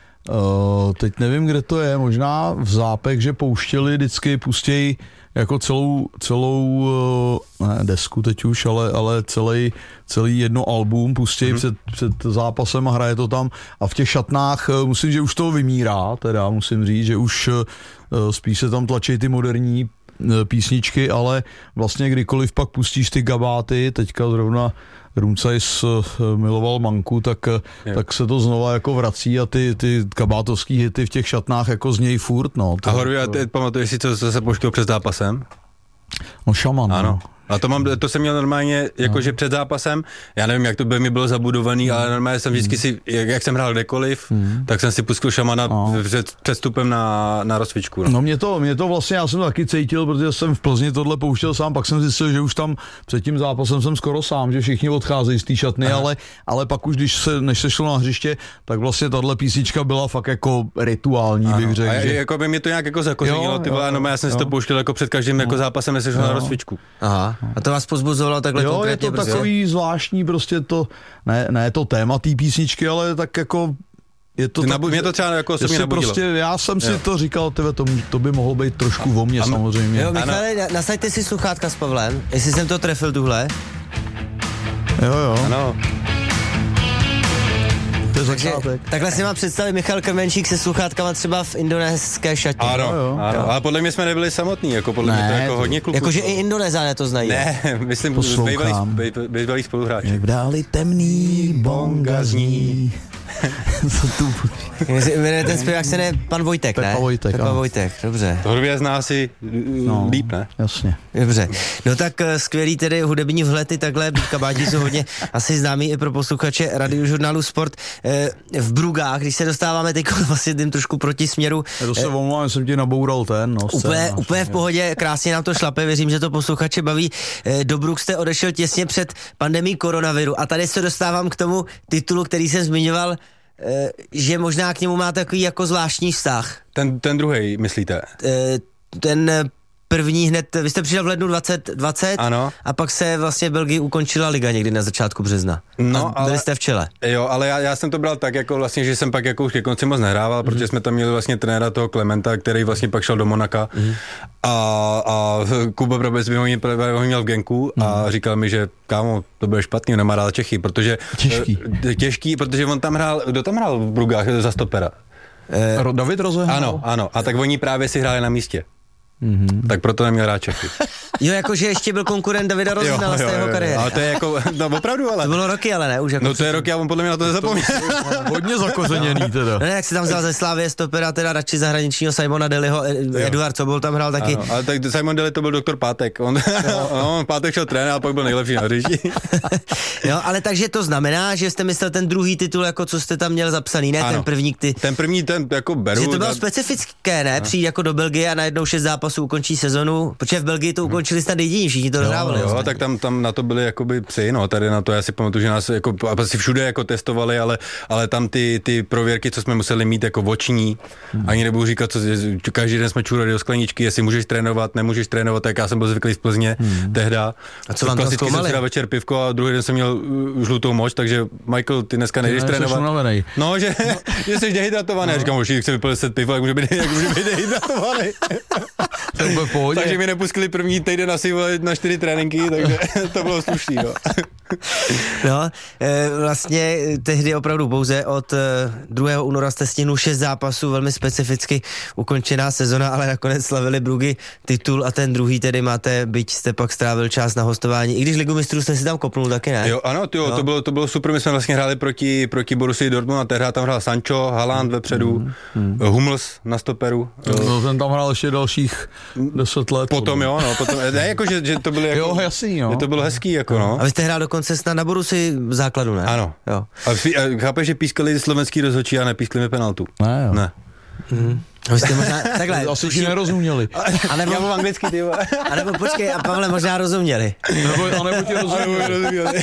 uh, teď nevím, kde to je, možná v Zápek, že pouštěli vždycky, pustějí jako celou, celou ne, desku teď už, ale, ale celý, celý jedno album pustějí mm. před, před zápasem a hraje to tam a v těch šatnách musím, že už to vymírá, teda musím říct, že už uh, spíš se tam tlačí ty moderní písničky, ale vlastně kdykoliv pak pustíš ty kabáty, teďka zrovna Rumcajs miloval Manku, tak, tak se to znova jako vrací a ty, ty kabátovský hity v těch šatnách jako znějí furt, no. To, a Horvě, a ty pamatuješ si, co, co se pouštělo před zápasem? No Šaman, ano. No. A to, mám, to jsem měl normálně, jakože před zápasem, já nevím, jak to by mi bylo zabudovaný, mm. ale normálně jsem vždycky si, jak, jak jsem hrál kdekoliv, mm. tak jsem si pustil Šamana no. před přestupem na, na rozcvičku. No, no mě, to, mě to vlastně, já jsem to taky cítil, protože jsem v Plzni tohle pouštěl sám, pak jsem zjistil, že už tam před tím zápasem jsem skoro sám, že všichni odcházejí z té šatny, ale, ale pak už, když se, než se šlo na hřiště, tak vlastně tahle písnička byla fakt jako rituální, ano. bych řekl. A že... jako by mě to nějak jako zakořenilo, ty vole, no já jsem jo. si to pouštěl jako před každým jako zápasem, než se šlo na rozcvičku. Aha. A to vás pozbuzovalo takhle jo, konkrétně? Jo, je to prostě? takový zvláštní prostě to, ne, ne to téma té písničky, ale tak jako je to tak, mě to třeba jako osobně nabudilo. Prostě, já jsem si jo. to říkal, tyve, to, to by mohlo být trošku o mně samozřejmě. Jo, Michale, nasaďte si sluchátka s Pavlem, jestli jsem to trefil tuhle. Jo, jo. Ano. To je Takže začátek. takhle si mám představit Michal Krmenčík se sluchátkama třeba v indonéské šatě. Ano, Jo, jo. ano. Ale podle mě jsme nebyli samotní, jako podle Ne, mě to jako to- hodně kluků. Jakože i Indonézané to znají. Ne, myslím, Poslouchám. bývalý, bývalý spoluhráči. Jak dáli temný bonga zní. Co tu... Jmenuje ten zpěvák se ne Pan Vojtek, Pepa ne? Vojtek, Pepa ano. Vojtek, dobře. To Hrubě zná si no. líp, ne? Jasně. Dobře. No tak eh, skvělý tedy hudební vhledy, takhle kabáti jsou hodně asi známý i pro posluchače radiožurnálu Sport. Eh, v Brugách, když se dostáváme teď vlastně tím trošku proti směru, To se omlouvám, jsem ti naboural ten, no. úplně, scénář. úplně v pohodě, krásně nám to šlape, věřím, že to posluchače baví. Eh, Do Brug jste odešel těsně před pandemií koronaviru a tady se dostávám k tomu titulu, který jsem zmiňoval, eh, že možná k němu má takový jako zvláštní vztah. Ten, ten druhej, myslíte? Eh, Ten první hned, vy jste přišel v lednu dvacet dvacet Ano. a pak se vlastně v Belgii ukončila liga někdy na začátku března. No, a byli ale- jste v čele. Jo, ale já, já jsem to bral tak, jako vlastně, že jsem pak jako už ke konci moc nehrával, mm. protože jsme tam měli vlastně trenéra toho Klementa, který vlastně pak šel do Monaka mm. a, a Kuba Brabec by ho měl, ho měl v Genku mm. a říkal mi, že kámo, to bude špatný, on nemá rád Čechy, protože... Těžký. eh, Těžký, protože on tam hrál, kdo tam hrál v Brugách za stopera? Ro- David rozehrál? Ano, ano, a tak oni právě si hráli na místě. Mm-hmm. Tak proto neměl rád Čechy. Jo, jakože ještě byl konkurent Davida Rozinala z té jeho kariéry. Ale to je jako, no opravdu, ale... To bylo roky, ale ne, už jako... No to je roky a on podle mě na to nezapomněl. Hodně zakořeněný teda. No ne, jak se tam vzal ze Slávie stopera, teda radši zahraničního Simona Deliho, Eduard Sobol tam hrál taky. Ano, ale tak Simon Deli to byl doktor Pátek. On, on Pátek šel trénovat a pak byl nejlepší na hřišti. Jo, ale takže to znamená, že jste myslel ten druhý titul, jako co jste tam měl zapsaný, ne Ano. ten první, ty... Ten první, ten jako beru. Že to bylo ta- specifické, ne? Přijít jako do Belgie a najednou šest zápasů ukončí sezonu, protože v Belgii to ukončili snad jediní, všichni to dohrávali. Jo, tak tam, tam na to byli jakoby psy, no, tady na to já si pamatuju, že nás jako asi všude jako testovali, ale, ale tam ty, ty prověrky, co jsme museli mít jako oční, hmm. ani nebudu říkat, co, každý den jsme čurali do skleničky, jestli můžeš trénovat, nemůžeš trénovat, tak já jsem byl zvyklý z Plzně hmm. tehda. A co vám tam klasicky jsem zkoumali? si dal večer pivko a druhý den jsem měl uh, žlutou moč, takže Michael, ty dneska nejdeš ne, jsi trénovat. unavenej. No, že, že jsi dehydratovaný. No. Říkám, že chci vypít deset pivo, jak může být, jak může být dehydratovaný. To je v pohodě. Takže mi nepustili první týden asi na čtyři tréninky, takže to bylo slušný, no. No, e, vlastně tehdy opravdu pouze od e, druhého února jste stihnul šest zápasů, velmi specificky ukončená sezona, ale nakonec slavili Brugy titul a ten druhý tedy máte, byť jste pak strávil čas na hostování, i když Ligu mistrů jste si tam kopnul taky, ne? Jo, ano, tyjo, No. to, bylo, to bylo super, my jsme vlastně hráli proti, proti Borussii Dortmund a tehdy tam hrál Sancho, Haaland vepředu, mm, mm. Hummels na stoperu. No, ten tam hrál ještě dalších deset let. Potom jo, no, potom, ne, jako, že, že to bylo jako, Jo, jasný, jo. že to bylo hezký, jako, no. A vy jste hrál dokonce snad na Borussii v základu, ne? Ano. Jo. A, pí- a chápeš, že pískali slovenský rozhodčí a nepískli mi penaltu? Ne, jo. Ne. A vy jste možná, takhle, Asi už ji nerozuměli. a nebo, Já mluvím anglicky, ty vole. a nebo počkej, a Pavle možná rozuměli. Nebo, a nebo ti rozuměli.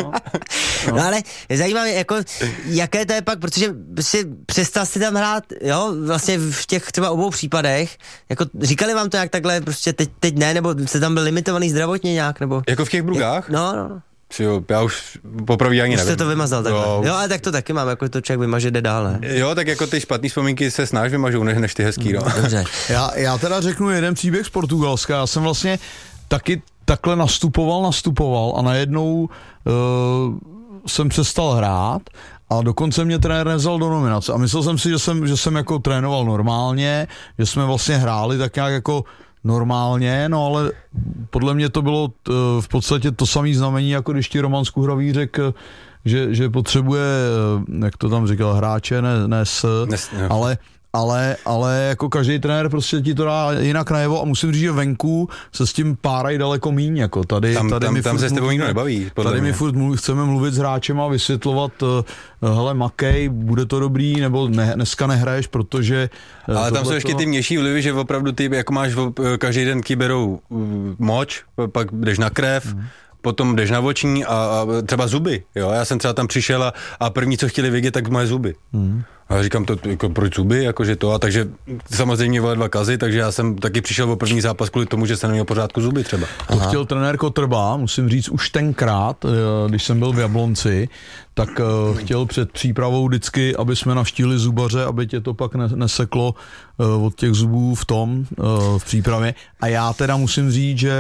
No ale zajímá mě, jako, jaké to je pak, protože si přestal si tam hrát, jo, vlastně v těch třeba obou případech, jako říkali vám to jak takhle, prostě teď, teď ne, nebo jste tam byl limitovaný zdravotně nějak, nebo? Jako v těch Brugách? No, no. Jo, já už poprvé ani Už nevím. jste to vymazal takhle. Jo, Jo, ale tak to taky mám, jako to člověk vymaže, jde dál, ne? jo, tak jako ty špatný vzpomínky se snáš vymažou, než, než ty hezký, no. Dobře. Já, já teda řeknu jeden příběh z Portugalska. Já jsem vlastně taky takhle nastupoval, nastupoval a najednou uh, jsem přestal hrát a dokonce mě trenér nevzal do nominace. A myslel jsem si, že jsem, že jsem jako trénoval normálně, že jsme vlastně hráli tak nějak jako normálně, no ale podle mě to bylo t, v podstatě to samé znamení, jako když ti Roman Skuhravý řekl, že, že potřebuje, jak to tam říkal, hráče, ne, ne s, Nes, jo. ale Ale, ale jako každý trenér prostě ti to dá jinak najevo a musím říct, že venku se s tím párají daleko míň, jako tady, Tam- tady tam- my tam furt se s tebou mluvíme- nikdo nebaví, podle Tady my mě. furt mluv, chceme mluvit s hráčem a vysvětlovat, uh, hele makej, bude to dobrý, nebo ne, dneska nehraješ, protože... uh, Ale tam jsou tohleto- ještě ty mější vlivy, že opravdu ty, jako máš v- každý den ti berou uh, moč, pak jdeš na krev, mm. potom jdeš na oční a, a třeba zuby, jo, já jsem třeba tam přišel a, a první, co chtěli vidět, tak moje zuby. Mm. A já říkám, to, jako, proč zuby, jakože to, a takže samozřejmě vole dva kazy, takže já jsem taky přišel o první zápas kvůli tomu, že jsem neměl pořádku zuby třeba. To chtěl trenér Kotrba, musím říct, už tenkrát, eh, když jsem byl v Jablonci, tak eh, chtěl před přípravou vždycky, aby jsme navštívili zubaře, aby tě to pak ne- neseklo eh, od těch zubů v tom, eh, v přípravě. A já teda musím říct, že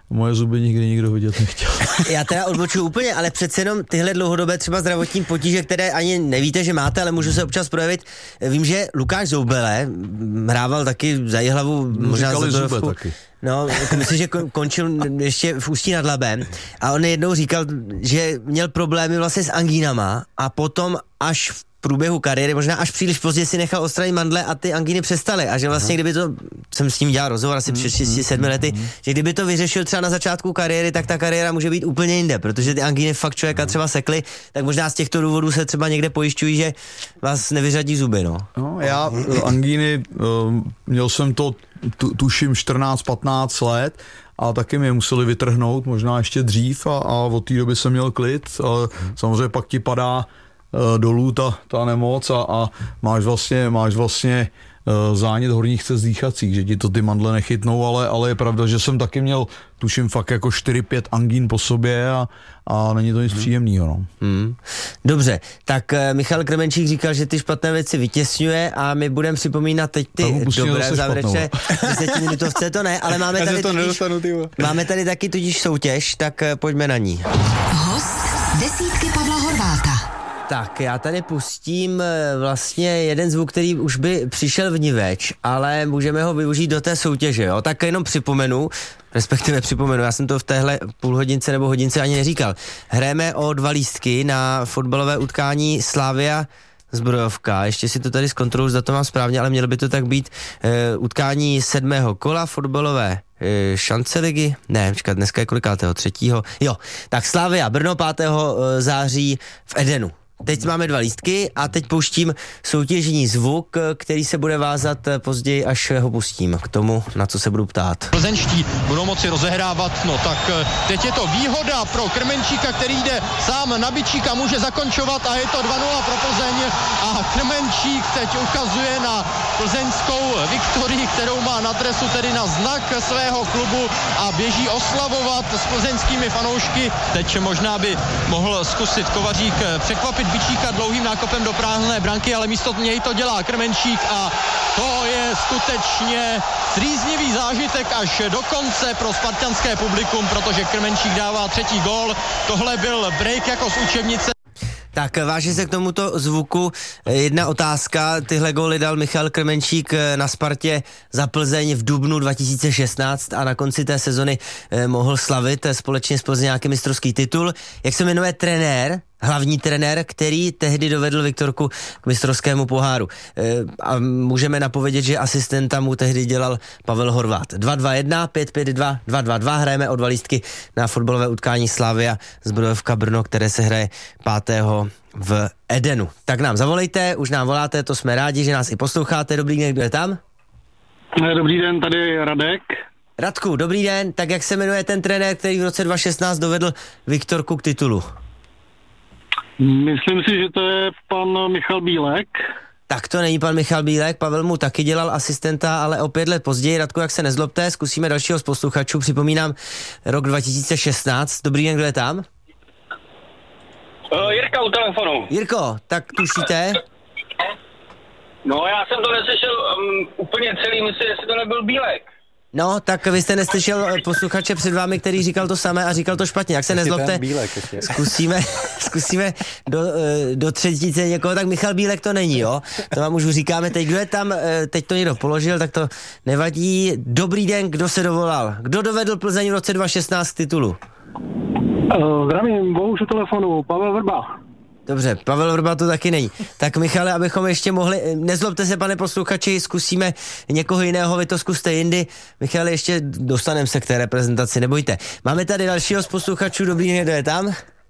moje zuby nikdy nikdo vidět nechtěl. Já teda odbočuju úplně, ale přece jenom tyhle dlouhodobé třeba zdravotní potíže, které ani nevíte, že máte, ale můžu se občas projevit. Vím, že Lukáš Zoubele hrával taky za Jihlavu, možná za Zubrovku. No, jako myslím, že končil ještě v Ústí nad Labem a on jednou říkal, že měl problémy vlastně s angínama a potom až v průběhu kariéry, možná až příliš pozdě si nechal odstranit mandle a ty angíny přestaly a že vlastně kdyby to, jsem s tím dělal rozhovor asi před šesti sedmi lety, že kdyby to vyřešil třeba na začátku kariéry, tak ta kariéra může být úplně jinde, protože ty angíny fakt člověka třeba sekly, tak možná z těchto důvodů se třeba někde pojišťují, že vás nevyřadí zuby, no. No, já angíny, měl jsem to tu, tuším čtrnáct patnáct let a taky mě museli vytrhnout, možná ještě dřív a, a od té doby jsem měl klid, ale samozřejmě pak ti padá dolů ta, ta nemoc a, a máš vlastně, máš vlastně uh, zánět horních cest dýchacích, že ti to ty mandle nechytnou, ale, ale je pravda, že jsem taky měl, tuším fakt jako čtyři pět angín po sobě a, a není to nic hmm. příjemného. No. Hmm. Dobře, tak uh, Michal Kremenčík říkal, že ty špatné věci vytěsňuje a my budeme připomínat teď ty dobré závěrečné desetiminutovce, to ne, ale máme tady, to tudíž, máme tady taky tudíž soutěž, tak uh, pojďme na ní. Host desítky Pavla Horváta. Tak, já tady pustím vlastně jeden zvuk, který už by přišel vniveč, ale můžeme ho využít do té soutěže, jo? Tak jenom připomenu, respektive připomenu, já jsem to v téhle půlhodince nebo hodince ani neříkal. Hrajeme o dva lístky na fotbalové utkání Slavia Zbrojovka. Ještě si to tady zkontroluji, zda to mám správně, ale mělo by to tak být e, utkání sedmého kola fotbalové e, šance ligy. Ne, počkat, dneska je kolikátého? Třetího? Jo, tak Slavia Brno pátého září v Edenu. Teď máme dva lístky a teď pouštím soutěžní zvuk, který se bude vázat později, až ho pustím k tomu, na co se budu ptát. Plzeňští budou moci rozehrávat, no tak teď je to výhoda pro Krmenčíka, který jde sám na bičíka, může zakončovat a je to dva nula pro Plzeň a Krmenčík teď ukazuje na plzeňskou viktorii, kterou má na dresu, tedy na znak svého klubu a běží oslavovat s plzeňskými fanoušky. Teď možná by mohl zkusit Kovařík překvapit bičíka dlouhým nákopem do prázdné branky, ale místo něj to dělá Krmenčík a to je skutečně trýznivý zážitek až do konce pro spartanské publikum, protože Krmenčík dává třetí gól. Tohle byl break jako z učebnice. Tak vážně se k tomuto zvuku jedna otázka. Tyhle góly dal Michal Krmenčík na Spartě za Plzeň v dubnu dva tisíce šestnáct a na konci té sezony mohl slavit společně s Plzeňáky mistrovský titul. Jak se jmenuje trenér, hlavní trenér, který tehdy dovedl Viktorku k mistrovskému poháru? A můžeme napovědět, že asistenta mu tehdy dělal Pavel Horvát. dva dva jedna pět pět dva dva dva dva. Hrajeme o dva lístky na fotbalové utkání Slavia Zbrojovka Brno, které se hraje pátého v Edenu. Tak nám zavolejte, už nám voláte, to jsme rádi, že nás i posloucháte. Dobrý den, kdo je tam? Dobrý den, tady Radek. Radku, dobrý den. Tak jak se jmenuje ten trenér, který v roce dva tisíce šestnáct dovedl Viktorku k titulu? Myslím si, že to je pan Michal Bílek. Tak to není pan Michal Bílek, Pavel mu taky dělal asistenta, ale o pět let později. Radku, jak se nezlobte, zkusíme dalšího z posluchačů. Připomínám rok dva tisíce šestnáct. Dobrý den, kdo je tam? Uh, Jirka u telefonu. Jirko, tak tušíte? No, já jsem to neslyšel um, úplně celý, myslím, jestli to nebyl Bílek. No, tak vy jste neslyšel posluchače před vámi, který říkal to samé a říkal to špatně. Jak se nezlobte, zkusíme, zkusíme do, do třetice někoho, tak Michal Bílek to není, jo? To vám už říkáme teď, kdo je tam, teď to někdo položil, tak to nevadí. Dobrý den, kdo se dovolal? Kdo dovedl Plzeň v roce dva tisíce šestnáct k titulu? Uh, zdravím, Bohuž u telefonu, Pavel Vrba. Dobře, Pavel Vrba to taky není. Tak Michale, abychom ještě mohli, nezlobte se, pane posluchači, zkusíme někoho jiného, vy to zkuste jindy. Michale, ještě dostaneme se k té reprezentaci, nebojte. Máme tady dalšího z posluchačů, dobrý den, kdo je tam?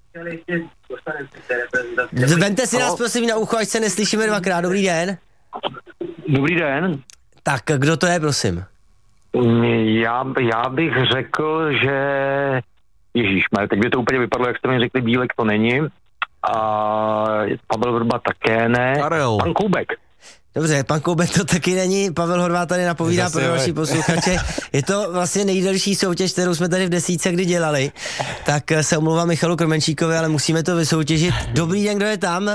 Vemte si nás prosím na ucho, ať se neslyšíme dvakrát, dobrý den. Dobrý den. Tak, kdo to je, prosím? Já, já bych řekl, že... Ježíšmar, teď by to úplně vypadlo, jak jste mi řekli, Bílek to není. A Pavel Vrba také ne. Karel. Pan Koubek. Dobře, pan Koubek to taky není, Pavel Horvát tady napovídá pro další posluchače. Je to vlastně nejdelší soutěž, kterou jsme tady v desítce kdy dělali. Tak se omlouvám Michalu Krmenčíkovi, ale musíme to vysoutěžit. Dobrý den, kdo je tam?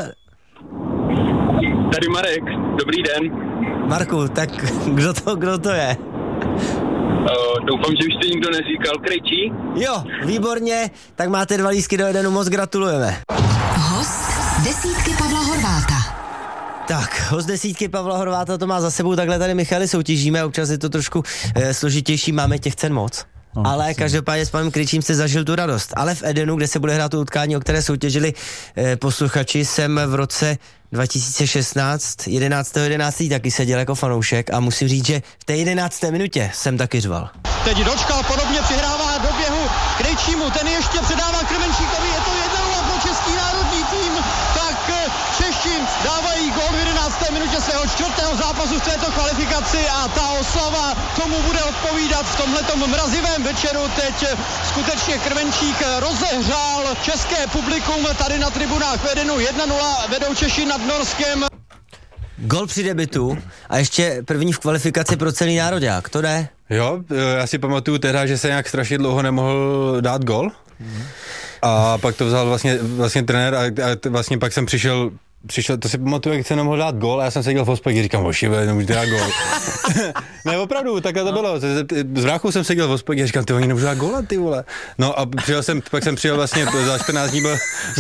Tady Marek, dobrý den. Marku, tak kdo to, kdo to je? Uh, doufám, že už to nikdo neříkal. Krejčí? Jo, výborně, tak máte dva lístky do Edenu, moc gratulujeme. Host desítky Pavla Horváta. Tak, host desítky Pavla Horváta to má za sebou, takhle tady Michali soutěžíme, občas je to trošku e, složitější, máme těch cen moc. No, ale každopádně s panem Krejčím jste zažil tu radost. Ale v Edenu, kde se bude hrát to utkání, o které soutěžili e, posluchači, jsem v roce dva tisíce šestnáct, jedenáctého jedenáctého taky seděl jako fanoušek a musím říct, že v té jedenácté minutě jsem taky řval. Teď Dočkal podobně přihrává do běhu Krejčímu, ten ještě předává Krmenčíkovi, je to jedna nula pro český národní tým, tak Češi dávají gól v jedenácté minutě svého čtvrtého zápasu v této kvalifikaci a ta oslava tomu bude odpovídat v tomhletom mrazivém večeru. Teď skutečně Krmenčík rozehřál české publikum tady na tribunách v Edenu, jedna nula vedou Češi nad Norskem. Gol při debutu a ještě první v kvalifikaci pro celý nároďák, to jde? Jo, já si pamatuju teda, že se nějak strašně dlouho nemohl dát gol. Mm. A pak to vzal vlastně, vlastně trenér a, a vlastně pak jsem přišel, přišel, to si pamatuju, jak se nemohl dát gol a já jsem seděl v hospodě a říkám, ošive, nemůžete dát gol. Ne, opravdu, takhle to bylo. S vráchou jsem seděl v hospodě a říkám, ty oni nemůžu dát gola, ty vole. No a přijel jsem, pak jsem přijel vlastně za čtrnáct dní byl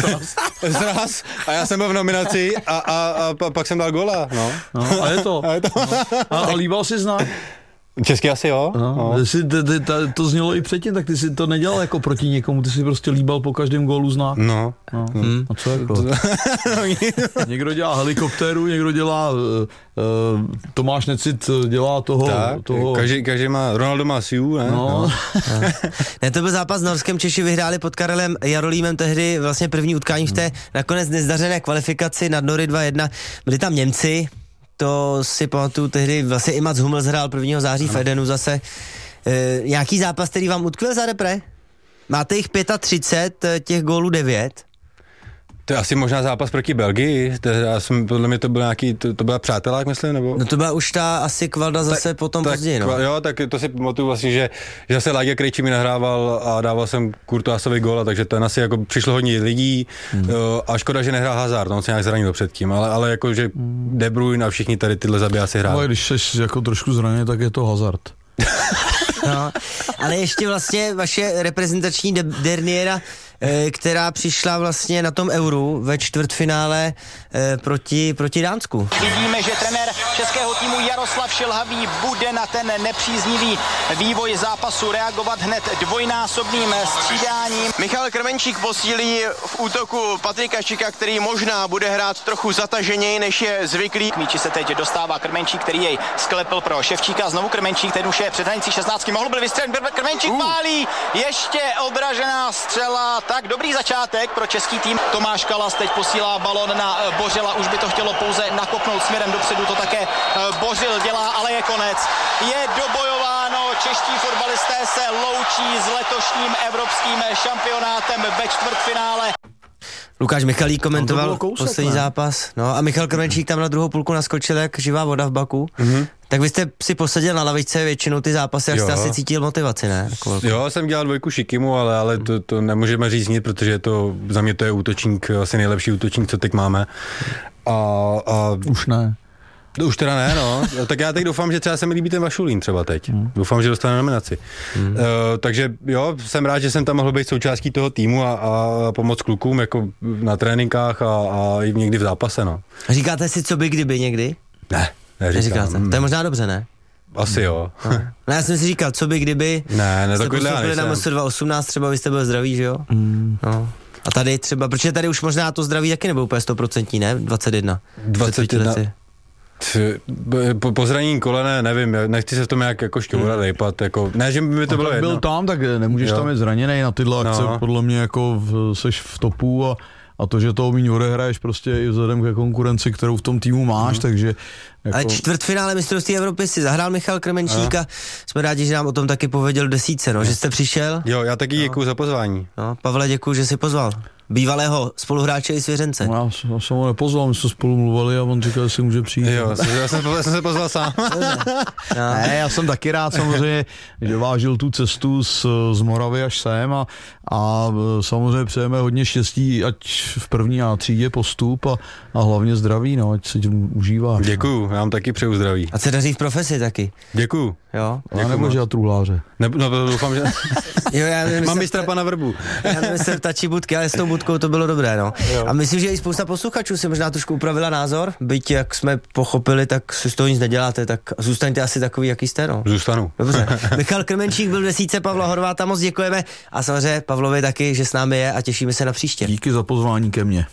zraz a já jsem byl v nominaci a, a, a, a pak jsem dal gola, no. No a je to. A, je to. No. A, a líbal jsi znak? Česky asi jo. No, no. Jsi, t, t, t, to znělo i předtím, tak ty si to nedělal jako proti někomu, ty si prostě líbal po každém gólu znak. No. no. Hmm. A co jako? Někdo dělá helikoptéru, někdo dělá, uh, uh, Tomáš Necit dělá toho. Tak, toho... Každý, každý má, Ronaldo má Siu, ne? No. no. Ne, to byl zápas s Norskem, Češi vyhráli pod Karelem Jarolímem tehdy vlastně první utkání v té nakonec nezdařené kvalifikaci nad Nory dva jedna. Byli tam Němci, to si pamatuju tehdy, vlastně i Mats Hummels hrál prvního září v Edenu zase. E, nějaký zápas, který vám utkvěl za repre? Máte jich třicet pět, těch gólů devět. To je asi možná zápas proti Belgii, to, já jsem, podle mě to byl nějaký, to, to byla přátelák, myslím, nebo? No to byla už ta asi kvalda zase tak, potom tak, později, no. Jo, tak to si pamatuju vlastně, že, že zase Láďa Krejčí mi nahrával a dával jsem Courtoisovi góla, takže to asi jako přišlo hodně lidí hmm. jo, a škoda, že nehrál Hazard, on se nějak zranil předtím, ale, ale jako, že De Bruyne a všichni tady tyhle zabijáci hráli. No, když jsi jako trošku zraněný, tak je to Hazard. No, ale ještě vlastně vaše reprezentační de- derniéra, e, která přišla vlastně na tom Euru ve čtvrtfinále e, proti, proti Dánsku. Vidíme, že trenér českého týmu Jaroslav Šilhavý bude na ten nepříznivý vývoj zápasu reagovat hned dvojnásobným střídáním. Michal Krmenčík posílí v útoku Patrika Šika, který možná bude hrát trochu zataženěji, než je zvyklý. K míči se teď dostává Krmenčík, který jej sklepil pro Ševčíka. Znovu Krmenčík, ten už je před hranicí šestnáctky, mohl byl vystřelit, Krmenčík pálí, ještě odražená střela, tak dobrý začátek pro český tým. Tomáš Kalas teď posílá balon na Bořila, už by to chtělo pouze nakopnout směrem dopředu, to také Bořil dělá, ale je konec. Je dobojováno, čeští fotbalisté se loučí s letošním evropským šampionátem ve čtvrtfinále. Lukáš Michalík komentoval kousek, poslední ne? zápas, no a Michal Krmenčík tam na druhou půlku naskočil jak živá voda v baku. Mm-hmm. Tak vy jste si posadil na lavičce většinou ty zápasy, až jste asi cítil motivaci, ne? Jo, jsem dělal dvojku Šikimu, ale, ale to, to nemůžeme říct nic, protože to, za mě to je útočník, asi nejlepší útočník, co teď máme. A, a už ne. Už teda ne, no. Tak já teď doufám, že třeba se mi líbí ten Vašulín třeba teď. Hmm. Doufám, že dostane nominaci. Hmm. Uh, takže jo, jsem rád, že jsem tam mohl být součástí toho týmu a, a pomoct klukům jako na tréninkách a, a i někdy v zápase, no. Říkáte si, co by kdyby někdy? Ne, neříkám. Neříkáte. To je možná dobře, ne? Asi jo. No. No já jsem si říkal, co by kdyby ne, ne, jste postoupili na Mostr dva osmnáct, třeba byste byl zdravý, že jo? Hmm. No. A tady třeba, protože tady už možná to zdraví taky nebylo úplně stoprocentní, ne? dvacet jedna. dvacet jedna. Po, po zranění kolene, nevím, nechci se v tom jak jako šťourat, hmm. rejpat, jako, ne, že by mi to bylo jedno. Byl tam, tak nemůžeš jo. tam být zraněnej na tyhle akce, no. Podle mě jako v, seš v topu a, a to, že toho míň odehraješ prostě i vzhledem ke konkurenci, kterou v tom týmu máš, hmm. takže jako... Ale čtvrtfinále mistrovství Evropy si zahrál Michal Krmenčík a jsme rádi, že nám o tom taky pověděl desítce, no, že jste přišel. Jo, já taky děkuju no. za pozvání. No, Pavle, děkuju, že jsi pozval. Bývalého spoluhráče i svěřence. No, já, já jsem ho nepozval, my jsme spolu mluvili a on říkal, že si může přijít. Jo, já jsem, já jsem se pozval sám. No. Ne, já jsem taky rád samozřejmě, že vážil tu cestu z, z Moravy až sem a, a samozřejmě přejeme hodně štěstí, ať v první a třídě postup a, a hlavně zdraví, no, ať se tím užívá. Děkuju, já vám taky přeju zdraví. A se daří v profesi taky. Děkuju. jo. Já nemůžu dělat truhláře. Ne, no, doufám, že... Jo, já nevím, Mám mistra pana Vrbu. Já nemyslel tačí budky, ale s tou budkou to bylo dobré, no. Jo. A myslím, že i spousta posluchačů si možná trošku upravila názor, byť jak jsme pochopili, tak si z toho nic neděláte, tak zůstaňte asi takový, jaký jste, no. Zůstanu. Dobře. Michal Krmenčík byl v desítce Pavla Horváta, moc děkujeme a samozřejmě Pavlovi taky, že s námi je a těšíme se na příště. Díky za pozvání ke mně.